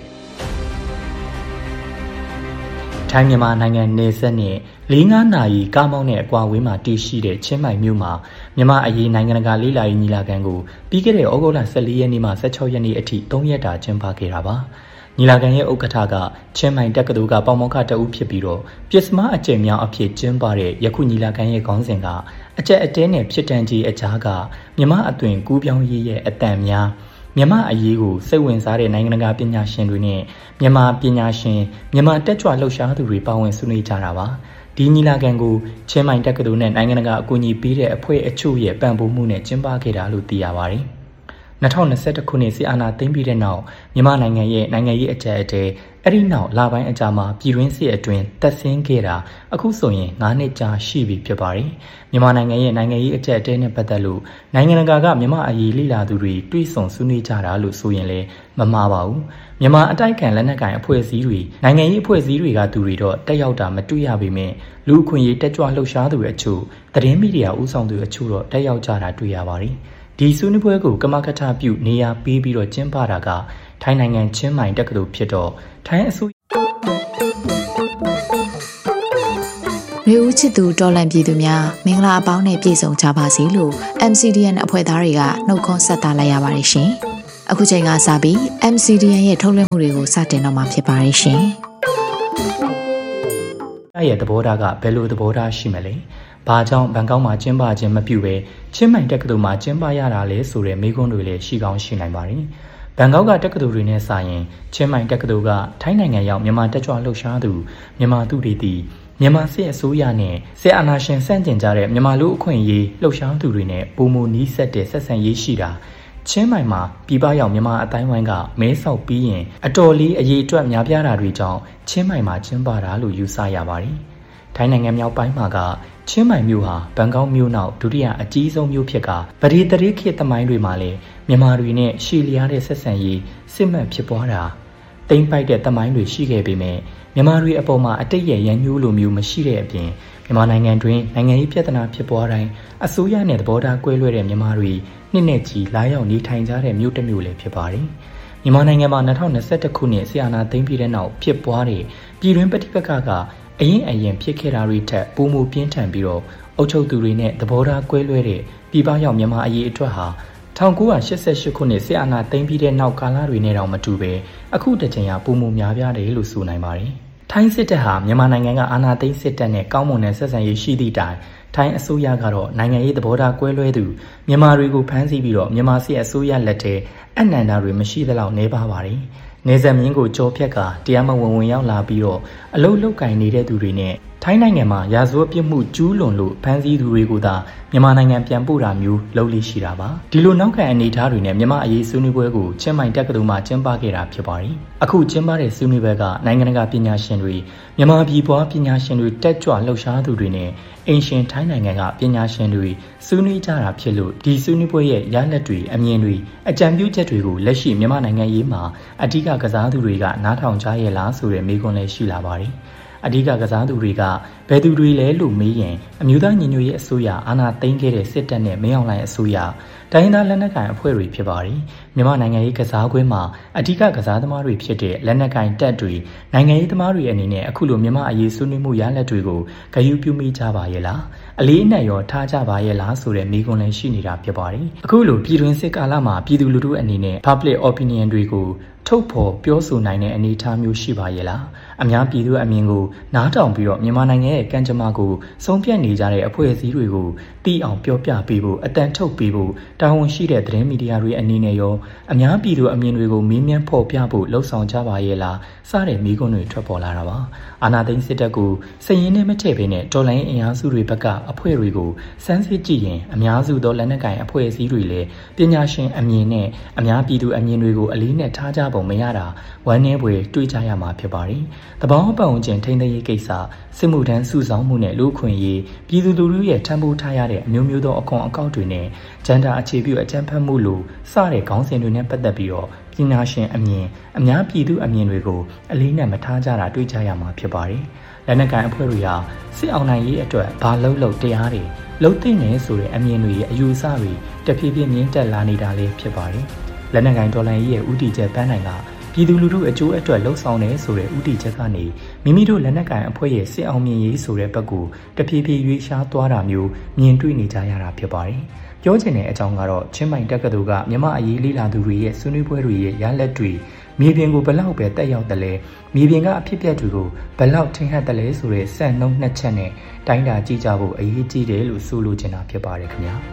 ထိုင်းမြန်မာနိုင်ငံနယ်စပ်နဲ့4-5နာရီကားမောင်းတဲ့အကွာဝေးမှာတည်ရှိတဲ့ချင်းမိုင်မြို့မှာမြန်မာအရေးနိုင်ငံတကာလေးလာရေးညီလာခံကိုပြီးခဲ့တဲ့ဩဂုတ်လ14ရက်နေ့မှ16ရက်နေ့အထိ3ရက်တာကျင်းပခဲ့တာပါညီလာခံရဲ့ဥက္ကဋ္ဌကချင်းမိုင်တက္ကသိုလ်ကပေါမောက္ခတအုပ်ဖြစ်ပြီးတော့ပစ္စမအကျင့်များအဖြစ်ကျင်းပတဲ့ယခုညီလာခံရဲ့ခေါင်းစဉ်ကအကျက်အတဲနဲ့ဖြစ်တန်ကြီးအကြားကမြမအသွင်ကူးပြောင်းရေးရဲ့အတန်များမြမအရေးကိုစိတ်ဝင်စားတဲ့နိုင်ငံတကာပညာရှင်တွေနဲ့မြမပညာရှင်မြမတက်ကြွလှုပ်ရှားသူတွေပါဝင်ဆွေးနွေးကြတာပါဒီညီလာခံကိုချင်းမိုင်တက္ကသိုလ်နဲ့နိုင်ငံတကာအကူအညီပေးတဲ့အဖွဲ့အချို့ရဲ့ပံ့ပိုးမှုနဲ့ကျင်းပခဲ့တာလို့သိရပါတယ်2021ခုနှစ်စီအာနာသိမ်းပြီးတဲ့နောက်မြန်မာနိုင်ငံရဲ့နိုင်ငံရေးအကြက်အတဲအဲ့ဒီနောက်လပိုင်းအကြာမှာပြည်တွင်းစစ်အတွင်းတက်ဆင်းခဲ့တာအခုဆိုရင်9နှစ်ကြာရှိပြီဖြစ်ပါတယ်မြန်မာနိုင်ငံရဲ့နိုင်ငံရေးအကြက်အတဲနဲ့ပတ်သက်လို့နိုင်ငံတကာကမြန်မာအရေးလေ့လာသူတွေတွေးဆုံဆွေးနွေးကြတာလို့ဆိုရင်လည်းမမှားပါဘူးမြန်မာအတိုက်ခံလက်နက်ကိုင်အဖွဲ့အစည်းတွေနိုင်ငံရေးအဖွဲ့အစည်းတွေကသူတွေတော့တက်ရောက်တာမတွေ့ရပေမဲ့လူအခွင့်အရေးတက်ကြွလှုပ်ရှားသူအချို့သတင်းမီဒီယာဦးဆောင်သူအချို့တော့တက်ရောက်ကြတာတွေ့ရပါတယ်ဒီဆွေးနွေးပွဲကိုကမကထပြုနေရာပေးပြီးတော့ကျင်းပတာကထိုင်းနိုင်ငံချင်းမိုင်တက္ကသိုလ်ဖြစ်တော့ထိုင်းအစိုးရနှွေဦးချစ်သူတော်လန်ပြည်သူများမင်္ဂလာအပေါင်းနဲ့ပြည့်စုံကြပါစေလို့ MCDN အဖွဲ့သားတွေကနှုတ်ခွန်းဆက်တာလိုက်ရပါတယ်ရှင်။အခုချိန်ကစပြီး MCDN ရဲ့ထုတ်လွှင့်မှုတွေကိုစတင်တော့မှာဖြစ်ပါတယ်ရှင်။အဲ့ရဲ့သဘောထားကဘယ်လိုသဘောထားရှိမလဲ။ဘာကြောင့်ဘန်ကောက်မှာကျင်းပခြင်းမပြုဘဲချင်းမိုင်တက္ကသိုလ်မှာကျင်းပရတာလဲဆိုတဲ့မေးခွန်းတွေလည်းရှိကောင်းရှိနိုင်ပါတယ်။ဘန်ကောက်ကတက္ကသိုလ်တွေနဲ့စာရင်ချင်းမိုင်တက္ကသိုလ်ကထိုင်းနိုင်ငံရောက်မြန်မာတက်ကြွလှုပ်ရှားသူမြန်မာသူတွေတီမြန်မာစစ်အစိုးရနဲ့စစ်အာဏာရှင်ဆန့်ကျင်ကြတဲ့မြန်မာလူအခွင့်အရေးလှုပ်ရှားသူတွေနဲ့ပုံမနီးစပ်တဲ့ဆက်ဆံရေးရှိတာချင်းမိုင်မှာပြည်ပရောက်မြန်မာအတိုင်းဝိုင်းကမဲဆောက်ပြီးရင်အတော်လေးအရေးအတွက်များပြားတာတွေကြောင့်ချင်းမိုင်မှာကျင်းပတာလို့ယူဆရပါတယ်။ထိုင်းနိုင်ငံမြောက်ပိုင်းမှာကချင်းမိုင်မြို့ဟာဘန်ကောက်မြို့နောက်ဒုတိယအကြီးဆုံးမြို့ဖြစ်ကပရိသတိခေတ်သမိုင်းတွေမှာလည်းမြန်မာတွေနဲ့ရှည်လျားတဲ့ဆက်ဆံရေးစစ်မှန်ဖြစ်ပွားတာတိမ့်ပိုက်တဲ့သမိုင်းတွေရှိခဲ့ပေမဲ့မြန်မာတွေအပေါ်မှာအတိတ်ရဲ့ရန်မျိုးလိုမျိုးမရှိတဲ့အပြင်မြန်မာနိုင်ငံတွင်နိုင်ငံရေးပြဿနာဖြစ်ပွားတိုင်းအစိုးရနဲ့သဘောထားကွဲလွဲတဲ့မြန်မာတွေနှစ်နဲ့ချီလာရောက်နေထိုင်ကြတဲ့မြို့တစ်မြို့လည်းဖြစ်ပါတယ်။မြန်မာနိုင်ငံမှာ2021ခုနှစ်ဆီအာနာသိမ်းပြီးတဲ့နောက်ဖြစ်ပွားတဲ့ပြည်တွင်းပဋိပက္ခကအရင်ဖြစ်ခဲ့တာတွေထက်ပိုမိုပြင်းထန်ပြီးတော့အုပ်ချုပ်သူတွေနဲ့သဘောထားကွဲလွဲတဲ့ပြည်ပရောက်မြန်မာအရေးအတွက်ဟာ1988ခုနှစ်ဆီအာနာသိမ်းပြီးတဲ့နောက်ကာလတွေနဲ့တော့မတူပဲအခုတစ်ချိန်ဟာပိုမိုများပြားတယ်လို့ဆိုနိုင်ပါတယ်။ထိုင်းစစ်တပ်ဟာမြန်မာနိုင်ငံကအာဏာသိမ်းစစ်တပ်နဲ့ကောင်းမွန်တဲ့ဆက်ဆံရေးရှိသည့်တိုင်ထိုင်းအစိုးရကတော့နိုင်ငံရေးသဘောထားကွဲလွဲသူမြန်မာတွေကိုဖမ်းဆီးပြီးတော့မြန်မာစစ်အစိုးရလက်ထဲအနန္တတွေမရှိသလောက်နေပါပါတယ်။နေဆက်မြင်းကိုကြော်ဖြတ်ကတရားမဝင်ရောက်လာပြီးတော့အလုတ်လုတ်ကင်နေတဲ့သူတွေနဲ့ထိုင်းနိုင်ငံမှာရာဇဝတ်ပြစ်မှုကျူးလွန်လို့ဖမ်းဆီးသူတွေကိုသာမြန်မာနိုင်ငံပြန်ပို့တာမျိုးလုပ်လို့ရှိတာပါဒီလိုနောက်ခံအနေအထားတွေနဲ့မြန်မာအရေးဆွေးနွေးပွဲကိုချင်းမိုင်တက္ကသိုလ်မှာကျင်းပခဲ့တာဖြစ်ပါတယ်အခုကျင်းပတဲ့ဆွေးနွေးပွဲကနိုင်ငံတကာပညာရှင်တွေမြန်မာပြည်ပွားပညာရှင်တွေတက်ကြွလှုပ်ရှားသူတွေနဲ့အင်ရှင်ထိုင်းနိုင်ငံကပညာရှင်တွေဆွေးနွေးကြတာဖြစ်လို့ဒီဆွေးနွေးပွဲရဲ့ရလဒ်တွေအမြင်တွေအကြံပြုချက်တွေကိုလက်ရှိမြန်မာနိုင်ငံရေးမှာအဓိကကစားသူတွေကနားထောင်ကြရဲ့လားဆိုတဲ့မေးခွန်းလည်းရှိလာပါတယ်အဓိကကစားသူတွေကဘယ်သူတွေလဲလို့မေးရင်အမျိုးသားညီညွတ်ရေးအစိုးရအာဏာသိမ်းခဲ့တဲ့စစ်တပ်နဲ့မင်းအောင်လှိုင်အစိုးရတိုင်းဒေသလက်နက်ကိုင်အဖွဲ့တွေဖြစ်ပါတယ်မြန်မာနိုင်ငံရေးကစားကွင်းမှာအဓိကကစားသမားတွေဖြစ်တဲ့လက်နက်ကိုင်တပ်တွေနိုင်ငံရေးသမားတွေအနေနဲ့အခုလိုမြန်မာအရေးဆွေးနွေးမှုရလဒ်တွေကိုဂရုပြုမိကြပါရဲ့လားအလေးအနက်ရောထားကြပါရဲ့လားဆိုတဲ့မေးခွန်းလည်းရှိနေတာဖြစ်ပါတယ်အခုလိုပြည်တွင်းစစ်ကာလမှာပြည်သူလူထုအနေနဲ့ public opinion တွေကိုထုတ်ဖော်ပြောဆိုနိုင်တဲ့အနေအထားမျိုးရှိပါရဲ့လားအများပြည်သူအမြင်ကိုနားထောင်ပြီးတော့မြန်မာနိုင်ငံရဲ့ကံကြမ္မာကိုဆုံးဖြတ်နေကြတဲ့အဖွဲ့အစည်းတွေကိုသိအောင်ပြောပြပေးဖို့အတန်ထုတ်ပေးဖို့တာဝန်ရှိတဲ့သတင်းမီဒီယာတွေအနေနဲ့ရောအများပြည်သူအမြင်တွေကိုမေးမြန်းဖော်ပြဖို့လှုံ့ဆော်ကြပါရဲ့လားစတဲ့မိကွန်းတွေထွက်ပေါ်လာတာပါအာဏာသိမ်းစစ်တပ်ကိုစည်ရင်းနဲ့မထည့်ဘဲနဲ့တော်လိုင်းအင်အားစုတွေဘက်ကအဖွဲ့တွေကိုစမ်းစစ်ကြည့်ရင်အများစုသောလက်နက်ကိုင်အဖွဲ့အစည်းတွေလည်းပညာရှင်အမြင်နဲ့အများပြည်သူအမြင်တွေကိုအလေးနဲ့ထားကြပုံမရတာဝမ်းနည်းဖွယ်တွေးကြရမှာဖြစ်ပါတယ်။တဘောင်းပတ်ဝန်းကျင်ထိန်းသိမ်းရေးကိစ္စစစ်မှုထမ်းစုဆောင်မှုနဲ့လူ့အခွင့်အရေးပြည်သူလူထုရဲ့ထံပိုးထားရတဲ့အမျိုးမျိုးသောအခွန်အကောက်တွေနဲ့ဂျန်ဒါအခြေပြုအကြမ်းဖက်မှုလိုစတဲ့ခေါင်းစဉ်တွေနဲ့ပတ်သက်ပြီးတော့ပညာရှင်အမြင်အများပြည်သူအမြင်တွေကိုအလေးနဲ့မထားကြတာတွေးကြရမှာဖြစ်ပါတယ်။လက်နက်ကိုင်အဖွဲ့တွေဟာစစ်အောင်နိုင်ရေးအတွက်ဘာလို့တရားတွေလှုပ်သိနေဆိုတဲ့အမြင်တွေရဲ့အယူအဆတွေတဖြည်းဖြည်းမြင့်တက်လာနေတာလေးဖြစ်ပါတယ်။လက်နက်ကိုင်ဒေါ်လာရေးရဲ့ဥတီချက်ပန်းနိုင်ကပြည်သူလူထုအကျိုးအတွက်လှုံ့ဆော်နေဆိုတဲ့ဥတီချက်ကနေမိမိတို့လက်နက်ကိုင်အဖွဲ့ရဲ့စစ်အောင်မြင်ရေးဆိုတဲ့ဘက်ကိုတဖြည်းဖြည်းရွေးရှားသွားတာမျိုးမြင်တွေ့နေကြရတာဖြစ်ပါတယ်။ပြောချင်တဲ့အကြောင်းကတော့ချင်းမိုင်တက္ကသိုလ်ကမြန်မာအရေးလေ့လာသူတွေရဲ့ဆွေးနွေးပွဲတွေရဲ့ရလဒ်တွေမြေပြင်ကိုဘလောက်ပဲတက်ရောက်တယ်လဲမြေပြင်ကအဖြစ်အပျက်တွေကိုဘလောက်ထင်ဟပ်တယ်လဲဆိုတဲ့စံနှုန်းနှစ်ချက်နဲ့တိုင်းတာကြည့်ကြဖို့အရေးကြီးတယ်လို့ဆိုလိုချင်တာဖြစ်ပါတယ်ခင်ဗျာ။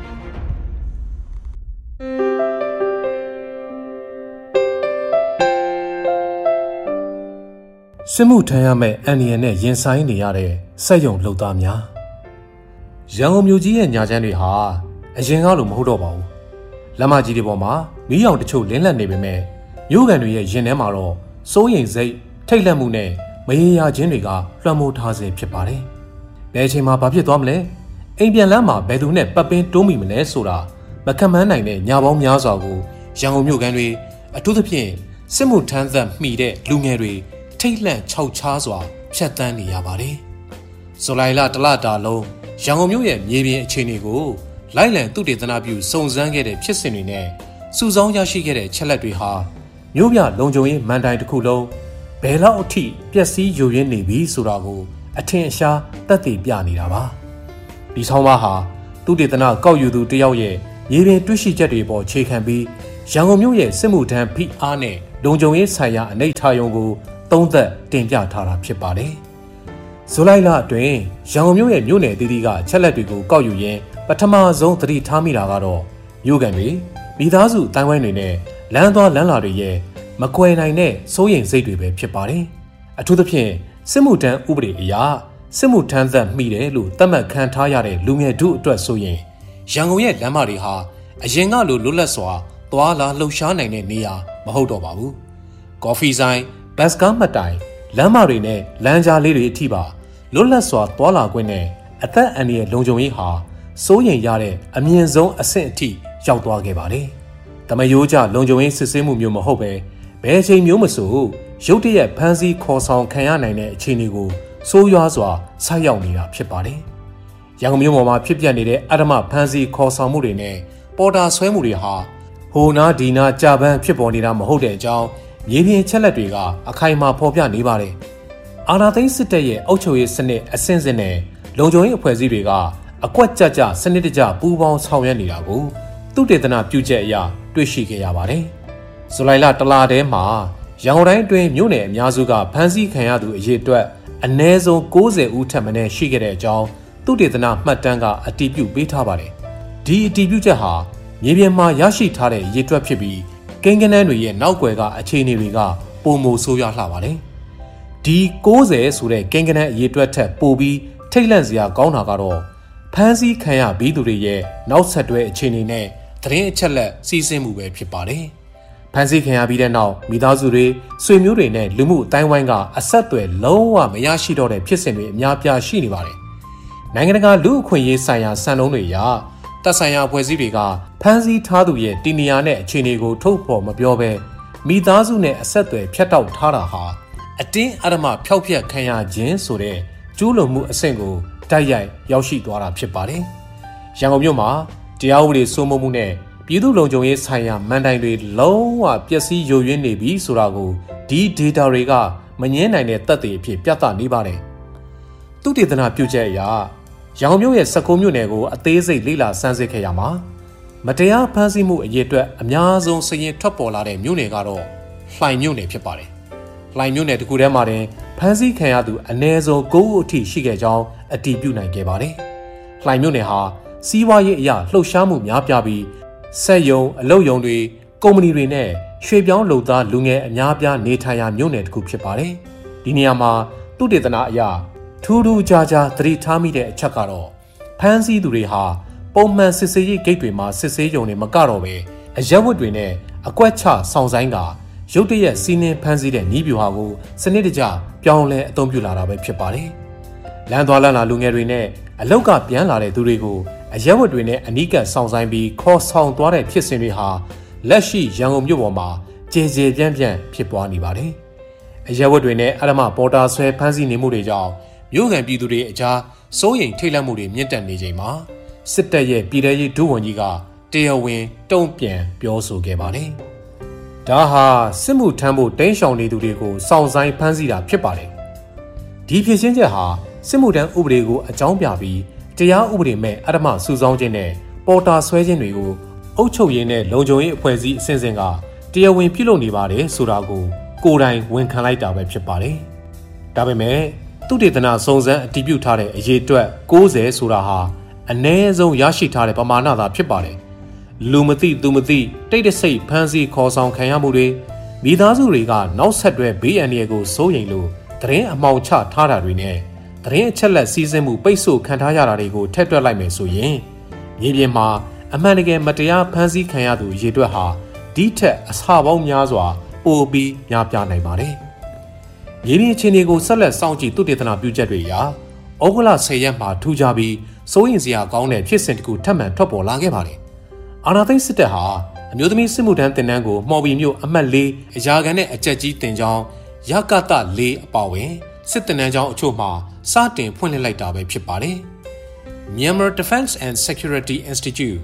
စစ်မှုထမ်းရမယ့်အန္တရာယ်နဲ့ရင်ဆိုင်နေရတဲ့စက်ရုံလုပ်သားများရန်ကုန်မြို့ကြီးရဲ့ညာချမ်းတွေဟာအရင်ကလိုမဟုတ်တော့ပါဘူးလက်မကြီးတွေပေါ်မှာမီးရောင်တချို့လင်းလက်နေပေမဲ့မြို့ကန်တွေရဲ့ရင်ထဲမှာတော့စိုးရိမ်စိတ်ထိတ်လန့်မှုနဲ့မရေရာခြင်းတွေကလွှမ်းမိုးထားစေဖြစ်ပါတယ်ဘယ်အချိန်မှာဘာဖြစ်သွားမလဲအိမ်ပြန်လမ်းမှာဘယ်သူနဲ့ပတ်ပင်းတိုးမိမလဲဆိုတာမခံမန်းနိုင်တဲ့ညာပေါင်းများစွာကိုရန်ကုန်မြို့ကန်တွေအထူးသဖြင့်စစ်မှုထမ်းသက်မှီတဲ့လူငယ်တွေထိတ်လန့်ခြောက်ခြားစွာဖြတ်တန်းနေရပါတယ်။ဇူလိုင်လတလတာလုံးရန်ကုန်မြို့ရဲ့မြေပြင်အခြေအနေကိုလိုက်လံသုတေသနပြုစုံစမ်းခဲ့တဲ့ဖြစ်စဉ်တွေနဲ့စုဆောင်းရရှိခဲ့တဲ့ချက်လက်တွေဟာမြို့ပြလုံခြုံရေးမန်တိုင်တစ်ခုလုံးဘယ်လောက်အထိပျက်စီးယိုယွင်းနေပြီဆိုတာကိုအထင်ရှားသက်သေပြနေတာပါဒီဆောင်းပါးဟာသုတေသနကောက်ယူသူတယောက်ရဲ့မြေပြင်တွေ့ရှိချက်တွေပေါ်ခြေခံပြီးရန်ကုန်မြို့ရဲ့စစ်မှုထမ်းဖိအားနဲ့လုံခြုံရေးဆိုင်ရာအနေအထားယုံကိုသုံးသပ်တင်ပြထားတာဖြစ်ပါတယ်ဇူလိုင်လအတွင်းရန်ကုန်မြို့ရဲ့မြို့နယ်အသီးသီးကအချက်လက်တွေကိုကောက်ယူရင်းပထမဆုံးသတိထားမိတာကတော့မြို့ကန်တွေမိသားစုတိုင်းဝိုင်းတွေနဲ့လမ်းသွားလမ်းလာတွေရဲ့မကွယ်နိုင်တဲ့စိုးရိမ်စိတ်တွေပဲဖြစ်ပါတယ်အထူးသဖြင့်စစ်မှုထမ်းဥပဒေအရစစ်မှုထမ်းသက်မိတယ်လို့သတ်မှတ်ခံထားရတဲ့လူငယ်တို့အတွက်ဆိုရင်ရန်ကုန်ရဲ့လမ်းမတွေဟာအရင်ကလိုလွတ်လပ်စွာသွားလာလှုပ်ရှားနိုင်တဲ့နေရာမဟုတ်တော့ပါဘူးကော်ဖီဆိုင်ဘတ်စကားမှတ်တိုင်လမ်းမတွေနဲ့လမ်းကြားလေးတွေအထိပါလွတ်လပ်စွာသွားလာခွင့်နဲ့အသက်အန္တရာယ်လုံခြုံရေးဟာစိုးရိမ်ရတဲ့အမြင့်ဆုံးအဆင့်အထိရောက်သွားခဲ့ပါတယ်။တမယိုးကျလုံခြုံရေးစစ်ဆေးမှုမျိုးမဟုတ်ပဲဘယ်အချိန်မျိုးမဆိုရုတ်တရက်ဖမ်းဆီးခေါ်ဆောင်ခံရနိုင်တဲ့အခြေအနေကိုဆိုးရွားစွာဆိုက်ရောက်နေတာဖြစ်ပါတယ်။ရန်ကုန်မြို့ပေါ်မှာဖြစ်ပျက်နေတဲ့အဓမ္မဖမ်းဆီးခေါ်ဆောင်မှုတွေနဲ့ပေါ်တာဆွဲမှုတွေဟာဟိုနာဒီနာကြာပန်းဖြစ်ပေါ်နေတာမဟုတ်တဲ့အကြောင်းမြေပြင်ချက်လက်တွေကအခိုင်အမာဖော်ပြနေပါတယ်။အာဏာသိမ်းစစ်တပ်ရဲ့အုပ်ချုပ်ရေးစနစ်အဆင့်ဆင့်နဲ့လုံခြုံရေးအဖွဲ့အစည်းတွေကအကွက်ကြကြစနစ်တကျပူးပေါင်းဆောင်ရွက်နေတာကိုသုတေသနပြုချက်အရတွေ့ရှိခဲ့ရပါတယ်။ဇူလိုင်လတလထဲမှာရန်ကုန်တိုင်းအတွင်းမြို့နယ်အများစုကဖမ်းဆီးခံရသူအရေအတွက်အနည်းဆုံး90ဦးထက်မနည်းရှိခဲ့တဲ့အကြောင်းသုတေသနမှတ်တမ်းကအတည်ပြုပေးထားပါတယ်။ဒီအတည်ပြုချက်ဟာမြေပြင်မှာရရှိထားတဲ့ရေတွက်ဖြစ်ပြီးကိန်းဂဏန်းတွေရဲ့နောက်ွယ်ကအခြေအနေတွေကပုံမိုဆိုးရွားလှပါတယ်။ဒီ90ဆိုတဲ့ကိန်းဂဏန်းအရေတွက်ထက်ပိုပြီးထိတ်လန့်စရာကောင်းတာကတော့ဖမ်းဆီးခံရပြီးသူတွေရဲ့နောက်ဆက်တွဲအခြေအနေနဲ့သတင်းအချက်လက်စီးဆင်းမှုပဲဖြစ်ပါတယ်။ဖမ်းဆီးခံရပြီးတဲ့နောက်မိသားစုတွေဆွေမျိုးတွေနဲ့လူမှုအတိုင်းဝိုင်းကအဆက်အသွယ်လုံးဝမရရှိတော့တဲ့ဖြစ်စဉ်တွေအများပြားရှိနေပါတယ်။နိုင်ငံတကာလူ့အခွင့်အရေးဆိုင်ရာစံနှုန်းတွေအရတပ်ဆိုင်ရာအဖွဲ့အစည်းတွေကဖမ်းဆီးထားသူရဲ့တည်နေရာနဲ့အခြေအနေကိုထုတ်ဖော်မပြောဘဲမိသားစုနဲ့အဆက်အသွယ်ဖြတ်တောက်ထားတာဟာအတင်းအဓမ္မဖျောက်ဖျက်ခံရခြင်းဆိုတဲ့ကျူးလွန်မှုအဆင့်ကိုတိုက်ရိုက်ရောက်ရှိသွားတာဖြစ်ပါတယ်။ရန်ကုန်မြို့မှာတရားဥပဒေစိုးမိုးမှုနဲ့ပြည်သူ့လုံခြုံရေးဆိုင်ရာမန်တိုင်တွေလုံးဝပျက်စီးယိုယွင်းနေပြီဆိုတာကိုဒီ data တွေကမငြင်းနိုင်တဲ့သက်သေအဖြစ်ပြသနေပါတယ်။သုတေသနပြုချက်အရရန်ကုန်မြို့ရဲ့19မြို့နယ်ကိုအသေးစိတ်လေ့လာစမ်းစစ်ခဲ့ရမှာမတရားဖမ်းဆီးမှုအရေအတွက်အများဆုံးစရင်ထွက်ပေါ်လာတဲ့မြို့နယ်ကတော့လှိုင်မြို့နယ်ဖြစ်ပါတယ်။လှိုင်မြို့နယ်တစ်ခုထဲမှာတင်ဖမ်းဆီးခံရသူအနည်းဆုံး9ဦးအထိရှိခဲ့ကြောင်းအတည်ပြုနိုင်ခဲ့ပါတယ်။လှိုင်မြို့နယ်ဟာစီးပွားရေးအရလှုပ်ရှားမှုများပြားပြီးစက်ရုံအလုပ်ရုံတွေကုမ္ပဏီတွေနဲ့ရွှေပြောင်းလုပ်သားလူငယ်အများပြားနေထိုင်ရာမြို့နယ်တစ်ခုဖြစ်ပါတယ်။ဒီနေရာမှာသုတေသနအရထူးထူးခြားခြားသတိထားမိတဲ့အချက်ကတော့ဖမ်းဆီးသူတွေဟာပုံမှန်စစ်ဆေးရေးဂိတ်တွေမှာစစ်ဆေးရုံတွေမကတော့ပဲအရက်ဝတ်တွေနဲ့အကွက်ချဆောင်ဆိုင်ကရုတ်တရက်စီးနှင်းဖမ်းဆီးတဲ့နည်းဗျူဟာကိုစနစ်တကျပြောင်းလဲအသုံးပြုလာတာပဲဖြစ်ပါတယ်။လမ်းသွားလမ်းလာလူငယ်တွေနဲ့အလောက်ကပြန်လာတဲ့သူတွေကိုအရက်ဝတ်တွေနဲ့အနီးကပ်ဆောင်ဆိုင်ပြီးခေါ်ဆောင်သွားတဲ့ဖြစ်စဉ်တွေဟာလက်ရှိရန်ကုန်မြို့ပေါ်မှာကြေကြေပြန့်ပြန့်ဖြစ်ပွားနေပါတယ်။အရက်ဝတ်တွေနဲ့အဓမ္မပေါ်တာဆွဲဖမ်းဆီးနေမှုတွေကြောင့်မြို့ကန်ပြည်သူတွေအကြားစိုးရိမ်ထိတ်လန့်မှုတွေမြင့်တက်နေချိန်မှာစစ်တပ်ရဲ့ပြည်ထရေးဒုဝန်ကြီးကတရားဝင်တုံ့ပြန်ပြောဆိုခဲ့ပါတယ်။ဒါဟာစစ်မှုထမ်းဖို့တင်းရှောင်နေသူတွေကိုစောင့်ဆိုင်ဖမ်းဆီးတာဖြစ်ပါတယ်။ဒီဖြစ်ချင်းချက်ဟာစစ်မှုထမ်းဥပဒေကိုအကြောင်းပြပြီးတရားဥပဒေမဲ့အဓမ္မစုဆောင်းခြင်းနဲ့ပေါ်တာဆွဲခြင်းတွေကိုအုပ်ချုပ်ရေးနဲ့လုံခြုံရေးအဖွဲ့အစည်းအဆင့်ဆင့်ကတရားဝင်ပြုလုပ်နေပါတယ်ဆိုတာကိုကိုယ်တိုင်ဝန်ခံလိုက်တာပဲဖြစ်ပါတယ်။ဒါပေမဲ့သုတေသနစုံစမ်းအတည်ပြုထားတဲ့အရေအတွက်90ဆိုတာဟာအနည်းဆုံးရရှိထားတဲ့ပမာဏသာဖြစ်ပါတယ်။လူမသိသူမသိတိတ်တဆိတ်ဖမ်းဆီးခေါ်ဆောင်ခံရမှုတွေမိသားစုတွေကနောက်ဆက်တွဲဘေးအန္တရာယ်ကိုစိုးရိမ်လို့သတင်းအမှောင်ချထားတာတွေနဲ့သတင်းအချက်လက်စီးဆင်းမှုပိတ်ဆို့ခံထားရတာတွေကိုထည့်တွက်လိုက်မယ်ဆိုရင်မြေပြင်မှာအမှန်တကယ်မတရားဖမ်းဆီးခံရသူရေတွက်ဟာဒီထက်အဆပေါင်းများစွာပိုပြီးများပြားနိုင်ပါတယ်။မြေပြင်အခြေအနေကိုဆက်လက်စောင့်ကြည့်သုတေသနပြုချက်တွေအရဩဂုတ်လ10ရက်မှာထူးခြားပြီးစိုးရိမ်စရာကောင်းတဲ့ဖြစ်စဉ်တစ်ခုထပ်မံထွက်ပေါ်လာခဲ့ပါတယ်။အာဏာသိမ်းစစ်တပ်ဟာအမျိုးသမီးစစ်မှုထမ်းတင်တန်းကိုမှော်ဘီမြို့အမှတ်4အရာခံနဲ့အကြက်ကြီးတင်ကြောင်းရကတ4အပါဝင်စစ်တင်တန်းကျောင်းအချို့မှာစတင်ဖွင့်လှစ်လိုက်တာပဲဖြစ်ပါတယ်။ Myanmar Defense and Security Institute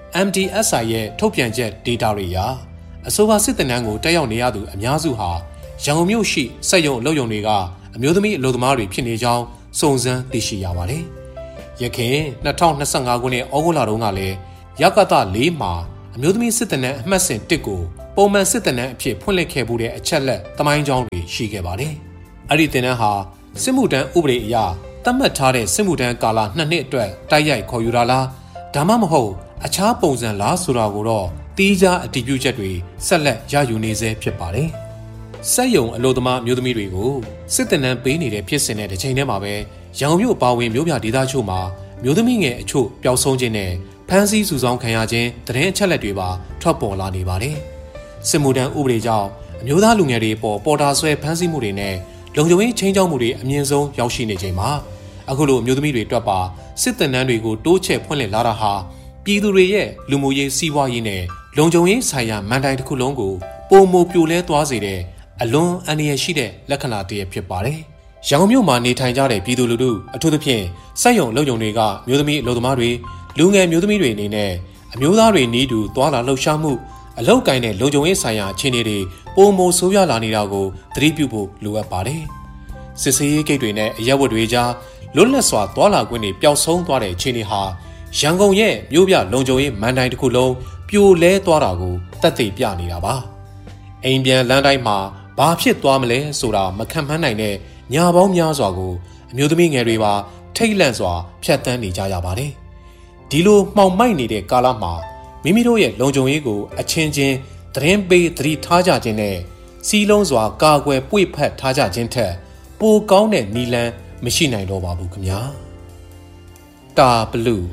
MDSI ရဲ့ထုတ်ပြန်ချက် data တွေအရအဆိုပါစစ်တင်တန်းကိုတက်ရောက်နေရသူအများစုဟာရန်ကုန်မြို့ရှိစက်ရုံအလုပ်ရုံတွေကအမျိုးသမီးအလုပ်သမားတွေဖြစ်နေကြောင်းစုံစမ်းသိရှိရပါတယ်။ယခင်2025ခုနှစ်ဩဂုတ်လတုန်းကလည်းရကတ4မှာအမျိုးသမီးစစ်တပ်နဲ့အမှတ်စဉ်1ကိုပုံမှန်စစ်တပ်နဲ့အဖြစ်ဖွင့်လှစ်ခဲ့မှုတဲ့အချက်လက်သမိုင်းကြောင်းတွေရှိခဲ့ပါတယ်။အဲ့ဒီတင်တန်းဟာစစ်မှုထမ်းဥပဒေအရသတ်မှတ်ထားတဲ့စစ်မှုထမ်းကာလ2နှစ်အတွက်တိုက်ရိုက်ခေါ်ယူတာလားဒါမှမဟုတ်အခြားပုံစံလားဆိုတာကိုတော့တီးခြားအတည်ပြုချက်တွေဆက်လက်ရယူနေဆဲဖြစ်ပါတယ်။စက်ရုံအလို့သမားမျိုးသမီးတွေကိုစစ်တပ်နဲ့ပေးနေတဲ့ဖြစ်စဉ်တဲ့တစ်ချိန်တည်းမှာပဲရန်ကုန်မြို့ပါဝင်မြို့ပြဒေသချို့မှာမျိုးသမီးငယ်အချို့ပျောက်ဆုံးခြင်းနဲ့ဖမ်းဆီးစုဆောင်းခံရခြင်းသတင်းအချက်လက်တွေပါထွက်ပေါ်လာနေပါတယ်။စစ်မှုထမ်းဥပဒေကြောင့်အမျိုးသားလူငယ်တွေပေါ်တာဆွဲဖမ်းဆီးမှုတွေနဲ့လုံခြုံရေးချင်းချောက်မှုတွေအမြင့်ဆုံးရောက်ရှိနေချိန်မှာအခုလိုအမျိုးသမီးတွေတွက်ပါစစ်တပ်နန်းတွေကိုတိုးချဲ့ဖွင့်လှစ်လာတာဟာပြည်သူတွေရဲ့လူမှုရေးစီးပွားရေးနဲ့လုံခြုံရေးဆိုင်ရာမန်တိုင်တစ်ခုလုံးကိုပုံမပြိုလဲသွားစေတဲ့အလွန်အန္တရာယ်ရှိတဲ့လက္ခဏာတစ်ရပ်ဖြစ်ပါတယ်။ရန်ကုန်မြို့မှာနေထိုင်ကြတဲ့ပြည်သူလူထုအထူးသဖြင့်စက်ရုံအလုပ်ရုံတွေကမျိုးသမီးအလုပ်သမားတွေလူငယ်မျိုးသမီးတွေအနေနဲ့အမျိုးသားတွေနီးတူသွာလာလှုပ်ရှားမှုအလောက်ကိုင်းတဲ့လုံခြုံရေးဆိုင်ရာအခြေအနေတွေပုံမဆိုးရွားလာနေတာကိုသတိပြုဖို့လိုအပ်ပါတယ်။စစ်ဆေးရေးဂိတ်တွေနဲ့အရက်ဝတ်တွေကြားလွတ်လပ်စွာသွာလာခွင့်တွေပျောက်ဆုံးသွားတဲ့အခြေအနေဟာရန်ကုန်ရဲ့မြို့ပြလုံခြုံရေးမန်တိုင်တစ်ခုလုံးပြိုလဲသွားတာကိုသက်သေပြနေတာပါ။အိမ်ပြန်လမ်းတိုင်းမှာဘာဖြစ်သွားမလဲဆိုတာမခံမှန်းနိုင်တဲ့ညာပေါင်းများစွာကိုအမျိုးသမီးငယ်တွေပါထိတ်လန့်စွာဖျက်ဆီးနေကြရပါတယ်။ဒီလိုမှောင်မိုက်နေတဲ့ကာလမှာမိမိတို့ရဲ့လုံခြုံရေးကိုအချင်းချင်းသတင်းပေးသတိထားကြခြင်းနဲ့စီးလုံးစွာကာကွယ်ပွေ့ဖက်ထားကြခြင်းထက်ပိုကောင်းတဲ့နည်းလမ်းမရှိနိုင်တော့ပါဘူးခင်ဗျာ။တာဘလူး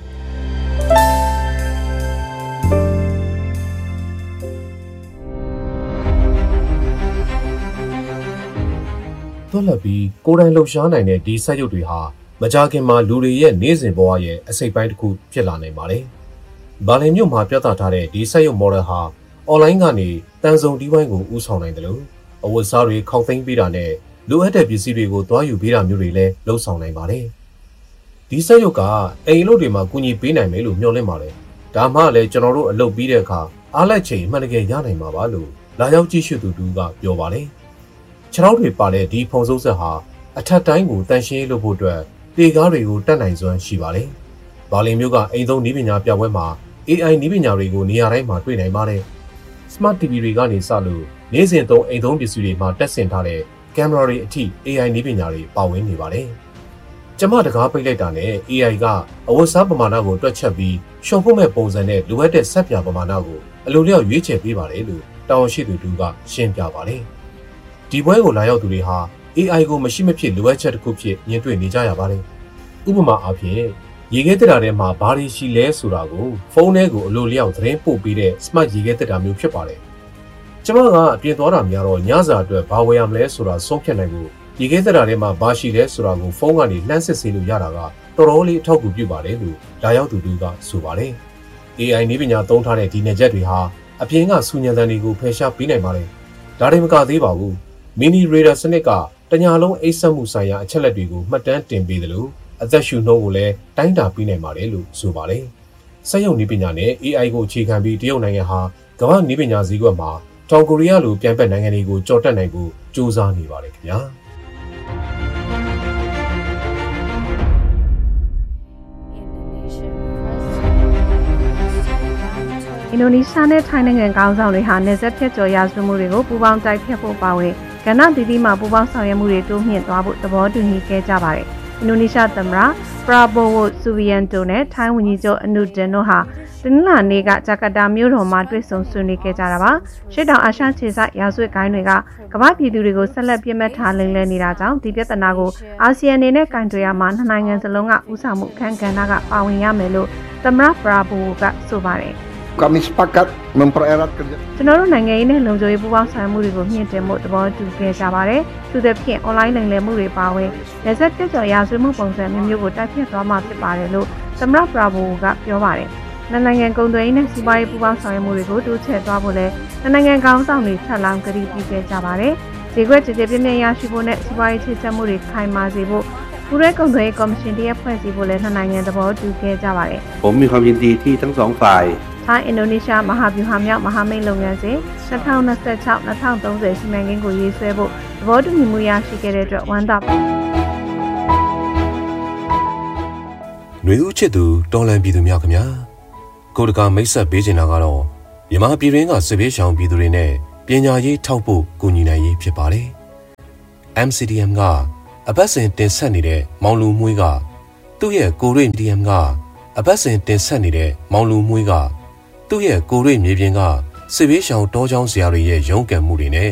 သွက်လက်ပြီးကိုယ်တိုင်လှုပ်ရှားနိုင်တဲ့ဒီဆက်ရုပ်တွေဟာမကြာခင်မှာလူတွေရဲ့နေ့စဉ်ဘဝရဲ့အစိတ်ပိုင်းတစ်ခုဖြစ်လာနိုင်ပါတယ်။ဘာလင်မြို့မှာပြသထားတဲ့ဒီဆက်ရုပ် model ဟာအွန်လိုင်းကနေတန်ဆုံဒီဝိုင်းကိုဦးဆောင်နိုင်တယ်လို့အဝတ်စားတွေခောက်သိမ်းပေးတာနဲ့လိုအပ်တဲ့ပစ္စည်းတွေကိုသွားယူပေးတာမျိုးတွေလည်းလှုပ်ဆောင်နိုင်ပါတယ်။ဒီဆက်ရုပ်ကအိမ်လုပ်တွေမှာကူညီပေးနိုင်မယ်လို့မျှော်လင့်ပါတယ်။ဒါမှလည်းကျွန်တော်တို့အလုပ်ပြီးတဲ့အခါအားလက်ချိန်အမှန်တကယ်ရနိုင်မှာပါလို့လာရောက်ကြည့်ရှုသူတူကပြောပါတယ်။ခြေထောက်တွေပါတဲ့ဒီဖုံစိုးဆက်ဟာအထက်တိုင်းကိုတန်ရှင်းလုပ်ဖို့အတွက်လေကားတွေကိုတတ်နိုင်စွမ်းရှိပါတယ်။ဘာလင်မျိုးကအိမ်သုံးနည်းပညာပြပွဲမှာ AI နည်းပညာတွေကိုနေရာတိုင်းမှာတွေ့နိုင်ပါတယ်။ Smart TV တွေကနေစလို့နေ့စဉ်သုံးအိမ်သုံးပစ္စည်းတွေမှာတက်ဆင်ထားတဲ့ကင်မရာတွေအထိ AI နည်းပညာတွေပါဝင်နေပါတယ်။ကျမတကားပိတ်လိုက်တာနဲ့ AI ကအဝတ်စားပမာဏကိုတွက်ချက်ပြီးရှော့ဖို့မဲ့ပုံစံနဲ့လိုအပ်တဲ့ဆက်ပြပမာဏကိုအလိုလျောက်ရွေးချယ်ပေးပါတယ်လို့တာဝန်ရှိသူတူကရှင်းပြပါတယ်။ဒီပွဲကိုလာရောက်သူတွေဟာ AI ကိုမရှိမဖြစ်လိုအပ်ချက်တစ်ခုဖြစ်ညှင်းတွေ့နေကြရပါတယ်။ဥပမာအားဖြင့်ရေခဲတက်တာထဲမှာဘာတွေရှိလဲဆိုတာကိုဖုန်းထဲကိုအလိုလျောက်သတင်းပို့ပေးတဲ့ Smart ရေခဲတက်တာမျိုးဖြစ်ပါတယ်။ကျမကအပြင်သွားတာများတော့ညစာအတွက်ဘာဝယ်ရမလဲဆိုတာဆုံးဖြတ်နိုင်ဖို့ရေခဲတက်တာထဲမှာဘာရှိလဲဆိုတာကိုဖုန်းကနေလှမ်းစစ်ဆေးလို့ရတာကတော်တော်လေးအထောက်အကူပြုပါတယ်လို့လာရောက်သူတို့ကဆိုပါတယ်။ AI နည်းပညာသုံးထားတဲ့ဒီနယ်ချက်တွေဟာအပြင်ကစူညံတန်တွေကိုဖယ်ရှားပေးနိုင်ပါတယ်။ဒါတွေမကသေးပါဘူး။ Mini Radar စနစ်ကတညာလုံးအိတ်ဆက်မှုဆိုင်ရာအချက်လက်တွေကိုမှတ်တမ်းတင်ပေးတယ်လို့အသက်ရှူနှုန်းကိုလည်းတိုင်းတာပေးနိုင်ပါတယ်လို့ဆိုပါတယ်။စက်ရုံနည်းပညာနဲ့ AI ကိုအခြေခံပြီးတရုတ်နိုင်ငံဟာကမ္ဘာနည်းပညာစည်းကွက်မှာတောင်ကိုရီးယားလိုပြိုင်ဘက်နိုင်ငံတွေကိုကြော်တက်နိုင်ဖို့ကြိုးစားနေပါတယ်ခင်ဗျာ။အင်ဒိုနီးရှားနဲ့ထိုင်းနိုင်ငံခေါင်းဆောင်တွေဟာနယ်စပ်ဖြတ်ကျော်ရာဇဝတ်မှုတွေကိုပူးပေါင်းတိုက်ဖျက်ဖို့ပါဝင်ကဏ္ဍသီးသီးမှာပူးပေါင်းဆောင်ရွက်မှုတွေတိုးမြှင့်သွားဖို့သဘောတူညီခဲ့ကြပါတယ်။အင်ဒိုနီးရှားသမ္မတပရာဘိုဝိုဆူဗီယန်တိုနဲ့ထိုင်းဝန်ကြီးချုပ်အနုဒင်တို့ဟာတနင်္လာနေ့ကဂျကာတာမြို့တော်မှာတွေ့ဆုံဆွေးနွေးခဲ့ကြတာပါ။ရှေ့တောင်အာရှခြေစိုက်ရာဇဝတ်ဂိုဏ်းတွေကကမ္ဘာပြည်သူတွေကိုဆက်လက်ပြစ်မှတ်ထားလိမ်လည်နေတာကြောင့်ဒီပြဿနာကိုအာဆီယံအနေနဲ့ကင်တွယ်ရမှာနှစ်နိုင်ငံစလုံးကဦးဆောင်မှုအခမ်းကဏ္ဍကပါဝင်ရမယ်လို့သမ္မတပရာဘိုဝိုကဆိုပါတယ်။ Kami sepakat mempererat kerja. ကျွန်တော်တို့နိုင်ငံရေးနဲ့လုံခြုံရေးပူးပေါင်းဆောင်ရွက်မှုတွေကိုမြင့်တင်ဖို့သဘောတူခဲ့ကြပါတယ်။သူတို့ဖြင့် online လိမ်လည်မှုတွေပါဝင်လက်ဆက်တက်ကျော်ရာဇဝတ်မှုပုံစံမျိုးကိုတိုက်ဖျက်သွားမှာဖြစ်ပါတယ်လို့သမ္မတပရာဘိုကပြောပါတယ်။နိုင်ငံကုန်သွယ်ရေးနဲ့စီးပွားရေးပူးပေါင်းဆောင်ရွက်မှုတွေကိုတိုးချဲ့သွားဖို့လည်းနိုင်ငံခေါင်းဆောင်တွေထပ်လောင်းကတိပြုခဲ့ကြပါတယ်။ဒီကွက်ကြည်ကြည်ပြည့်ပြည့်ရရှိဖို့နဲ့စီးပွားရေးချေချမှုတွေခိုင်မာစေဖို့ပူးရဲကုန်သွယ်ရေးကော်မရှင်တရက်ဖွဲ့စည်းဖို့လည်းနိုင်ငံသဘောတူခဲ့ကြပါတယ်။ผมมีความยินดีที่ทั้งสองฝ่ายထိုင်းအင်ဒိုနီးရှားမဟာဗျူဟာမြောက်မဟာမိတ်လုပ်ငန်းစဉ်2026-2030စီမံကိန်းကိုရေးဆွဲဖို့သဘောတူညီမှုရရှိခဲ့တဲ့အတွက်ဝမ်းသာပါနှွေဦးချစ်သူတော်လန်ပြည်သူများခင်ဗျာကိုတကာမိတ်ဆက်ပေးချင်တာကတော့မြန်မာပြည်တွင်းကစစ်ဘေးရှောင်ပြည်သူတွေနဲ့ပညာရေးထောက်ဖို့ကူညီနိုင်ရေးဖြစ်ပါတယ် MCDM ကအပတ်စဉ်တင်ဆက်နေတဲ့မောင်လူမွေးကသူ့ရဲ့ကိုရိ MCDM ကအပတ်စဉ်တင်ဆက်နေတဲ့မောင်လူမွေးကသူ့ရဲ့ကိုရိမြေပြင်ကစစ်ဘေးရှောင်တောချောင်းဆရာတွေရဲ့ရုန်းကန်မှုတွေနဲ့